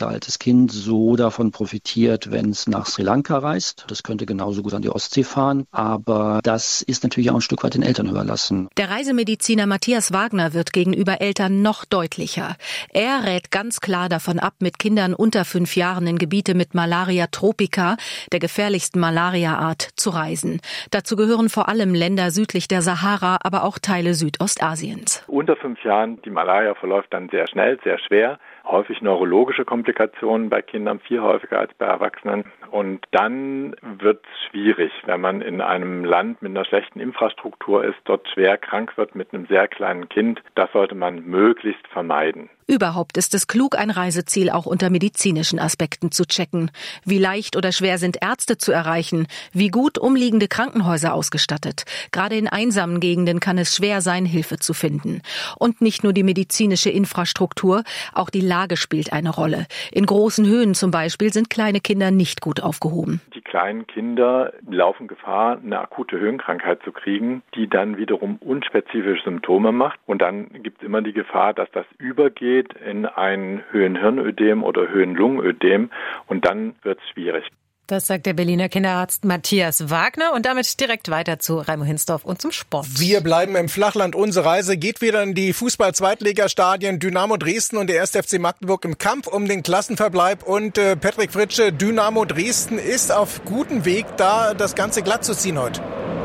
altes Kind so davon profitiert, wenn es nach Sri Lanka reist. Das könnte genauso gut an die Ostsee fahren, aber das ist natürlich auch ein Stück weit den Eltern überlassen. Der Reisemediziner Matthias Wagner wird gegenüber Eltern noch deutlicher. Er rät ganz klar davon ab, mit Kindern unter fünf Jahren in Gebiete mit Malaria tropica, der gefährlichsten Malariaart, zu reisen. Dazu gehören vor allem Länder südlich der Sahara, aber auch Teile Südostasiens. Unter fünf Jahren, die Malaria verläuft dann sehr schnell, sehr schwer. Häufig neurologische Komplikationen bei Kindern, viel häufiger als bei Erwachsenen. Und dann wird es schwierig, wenn man in einem Land mit einer schlechten Infrastruktur ist, dort schwer krank wird mit einem sehr kleinen Kind. Das sollte man möglichst vermeiden. Überhaupt ist es klug, ein Reiseziel auch unter medizinischen Aspekten zu checken. Wie leicht oder schwer sind Ärzte zu erreichen? Wie gut umliegende Krankenhäuser ausgestattet? Gerade in einsamen Gegenden kann es schwer sein, Hilfe zu finden. Und nicht nur die medizinische Infrastruktur, auch die Lage spielt eine Rolle. In großen Höhen zum Beispiel sind kleine Kinder nicht gut aufgehoben. Die kleinen Kinder laufen Gefahr, eine akute Höhenkrankheit zu kriegen, die dann wiederum unspezifische Symptome macht. Und dann gibt es immer die Gefahr, dass das übergeht in ein Höhenhirnödem oder Höhenlungenödem und dann wird es schwierig. Das sagt der Berliner Kinderarzt Matthias Wagner und damit direkt weiter zu Raimo Hinsdorf und zum Sport. Wir bleiben im Flachland. Unsere Reise geht wieder in die Fußball-Zweitligastadien Dynamo Dresden und der erste F C Magdeburg im Kampf um den Klassenverbleib. Und äh, Patrick Fritsche, Dynamo Dresden ist auf gutem Weg, da das Ganze glatt zu ziehen heute.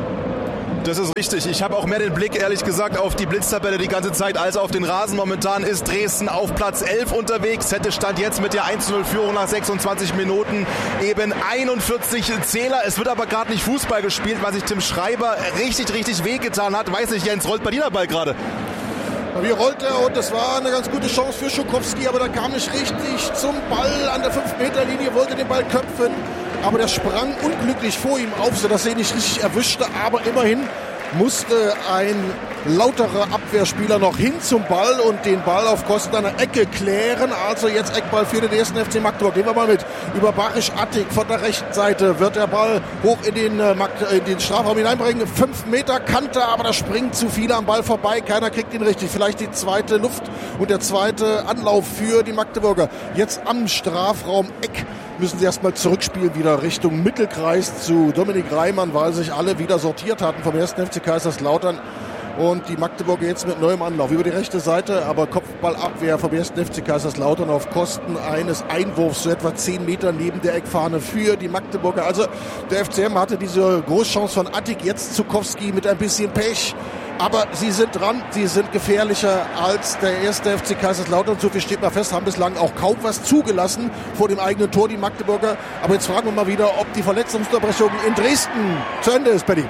Das ist richtig. Ich habe auch mehr den Blick, ehrlich gesagt, auf die Blitztabelle die ganze Zeit als auf den Rasen. Momentan ist Dresden auf Platz elf unterwegs. Hätte Stand jetzt mit der eins zu null Führung nach sechsundzwanzig Minuten eben einundvierzig Zähler. Es wird aber gerade nicht Fußball gespielt, weil sich Tim Schreiber richtig, richtig wehgetan hat. Weiß nicht, Jens, rollt bei dir der Ball gerade? Wie rollt er? Und das war eine ganz gute Chance für Schukowski, aber der kam nicht richtig zum Ball an der fünf Meter Linie, wollte den Ball köpfen. Aber der sprang unglücklich vor ihm auf, sodass er ihn nicht richtig erwischte. Aber immerhin musste ein lauterer Abwehrspieler noch hin zum Ball und den Ball auf Kosten einer Ecke klären. Also jetzt Eckball für den ersten F C Magdeburg. Gehen wir mal mit. Über Barisch Attig von der rechten Seite wird der Ball hoch in den, in den Strafraum hineinbringen. Fünf Meter Kante, aber da springen zu viele am Ball vorbei. Keiner kriegt ihn richtig. Vielleicht die zweite Luft und der zweite Anlauf für die Magdeburger. Jetzt am Strafraum Eck müssen sie erstmal zurückspielen, wieder Richtung Mittelkreis zu Dominik Reimann, weil sich alle wieder sortiert hatten vom ersten F C Kaiserslautern. Und die Magdeburger jetzt mit neuem Anlauf über die rechte Seite, aber Kopfballabwehr vom ersten F C Kaiserslautern auf Kosten eines Einwurfs, so etwa zehn Meter neben der Eckfahne für die Magdeburger. Also der F C M hatte diese Großchance von Attig, jetzt Zukowski mit ein bisschen Pech. Aber sie sind dran, sie sind gefährlicher als der erste F C Kaiserslautern. So viel steht mal fest, haben bislang auch kaum was zugelassen vor dem eigenen Tor, die Magdeburger. Aber jetzt fragen wir mal wieder, ob die Verletzungsunterbrechung in Dresden zu Ende ist, Paddy.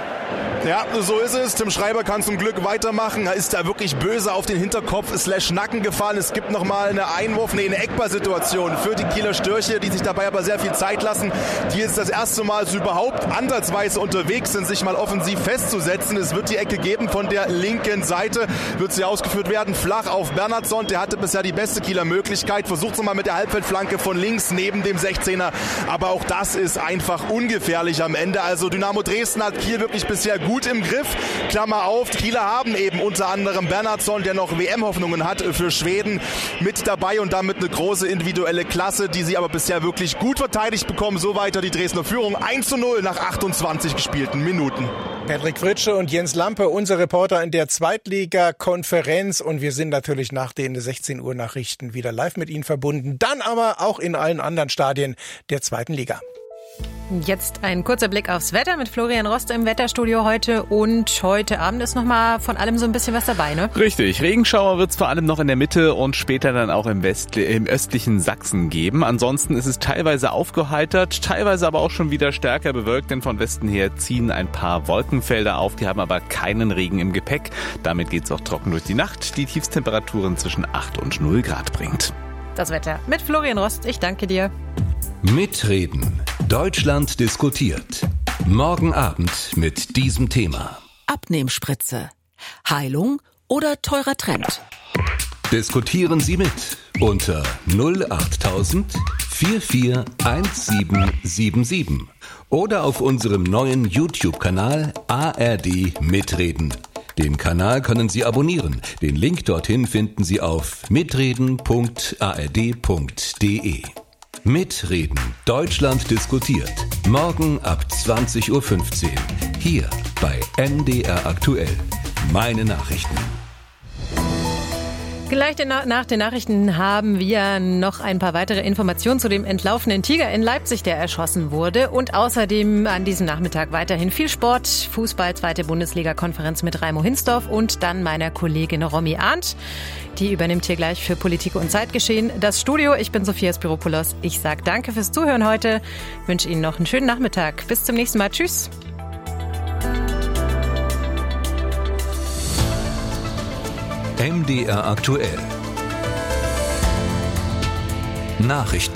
Ja, so ist es. Tim Schreiber kann zum Glück weitermachen. Er ist da wirklich böse auf den Hinterkopf slash Nacken gefallen. Es gibt nochmal eine Einwurf, nee, eine Eckballsituation für die Kieler Störche, die sich dabei aber sehr viel Zeit lassen, die jetzt das erste Mal so überhaupt ansatzweise unterwegs sind, sich mal offensiv festzusetzen. Es wird die Ecke geben von der linken Seite, wird sie ausgeführt werden, flach auf Bernhardsson. Der hatte bisher die beste Kieler Möglichkeit. Versucht es mal mit der Halbfeldflanke von links neben dem sechzehner. Aber auch das ist einfach ungefährlich am Ende. Also Dynamo Dresden hat Kiel wirklich bisher gut gut im Griff. Klammer auf, die Kieler haben eben unter anderem Bernhardsson, der noch W M-Hoffnungen hat für Schweden, mit dabei und damit eine große individuelle Klasse, die sie aber bisher wirklich gut verteidigt bekommen. So weiter die Dresdner Führung. eins zu null nach achtundzwanzig gespielten Minuten. Patrick Fritsche und Jens Lampe, unser Reporter in der Zweitliga-Konferenz. Und wir sind natürlich nach den sechzehn Uhr Nachrichten wieder live mit Ihnen verbunden. Dann aber auch in allen anderen Stadien der zweiten Liga. Jetzt ein kurzer Blick aufs Wetter mit Florian Rost im Wetterstudio heute. Und heute Abend ist nochmal von allem so ein bisschen was dabei, ne? Richtig. Regenschauer wird es vor allem noch in der Mitte und später dann auch im, West- im östlichen Sachsen geben. Ansonsten ist es teilweise aufgeheitert, teilweise aber auch schon wieder stärker bewölkt, denn von Westen her ziehen ein paar Wolkenfelder auf. Die haben aber keinen Regen im Gepäck. Damit geht es auch trocken durch die Nacht, die Tiefstemperaturen zwischen acht und null Grad bringt. Das Wetter mit Florian Rost. Ich danke dir. Mitreden. Deutschland diskutiert. Morgen Abend mit diesem Thema. Abnehmspritze. Heilung oder teurer Trend? Diskutieren Sie mit unter null achttausend vierundvierzig siebzehnhundertsiebenundsiebzig oder auf unserem neuen YouTube-Kanal A R D Mitreden. Den Kanal können Sie abonnieren. Den Link dorthin finden Sie auf mitreden punkt a r d punkt d e. Mitreden. Deutschland diskutiert. Morgen ab zwanzig Uhr fünfzehn. Hier bei M D R aktuell. Meine Nachrichten. Gleich nach den Nachrichten haben wir noch ein paar weitere Informationen zu dem entlaufenen Tiger in Leipzig, der erschossen wurde. Und außerdem an diesem Nachmittag weiterhin viel Sport, Fußball, zweite Bundesliga-Konferenz mit Raimo Hinsdorf und dann meiner Kollegin Romy Arndt. Die übernimmt hier gleich für Politik und Zeitgeschehen das Studio. Ich bin Sophia Spiropoulos. Ich sage danke fürs Zuhören heute. Wünsche Ihnen noch einen schönen Nachmittag. Bis zum nächsten Mal. Tschüss. M D R aktuell. Nachrichten.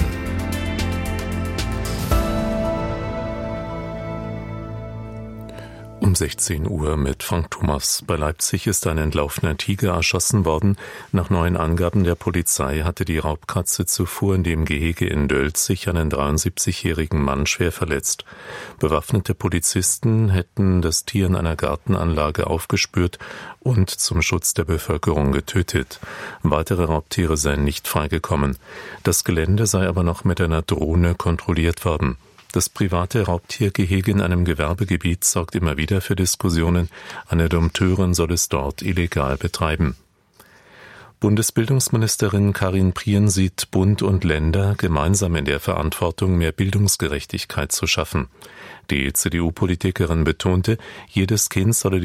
Um sechzehn Uhr mit Frank Thomas. Bei Leipzig ist ein entlaufener Tiger erschossen worden. Nach neuen Angaben der Polizei hatte die Raubkatze zuvor in dem Gehege in Dölzig einen dreiundsiebzigjährigen Mann schwer verletzt. Bewaffnete Polizisten hätten das Tier in einer Gartenanlage aufgespürt und zum Schutz der Bevölkerung getötet. Weitere Raubtiere seien nicht freigekommen. Das Gelände sei aber noch mit einer Drohne kontrolliert worden. Das private Raubtiergehege in einem Gewerbegebiet sorgt immer wieder für Diskussionen. Eine Dompteurin soll es dort illegal betreiben. Bundesbildungsministerin Karin Prien sieht Bund und Länder gemeinsam in der Verantwortung, mehr Bildungsgerechtigkeit zu schaffen. Die C D U-Politikerin betonte, jedes Kind solle die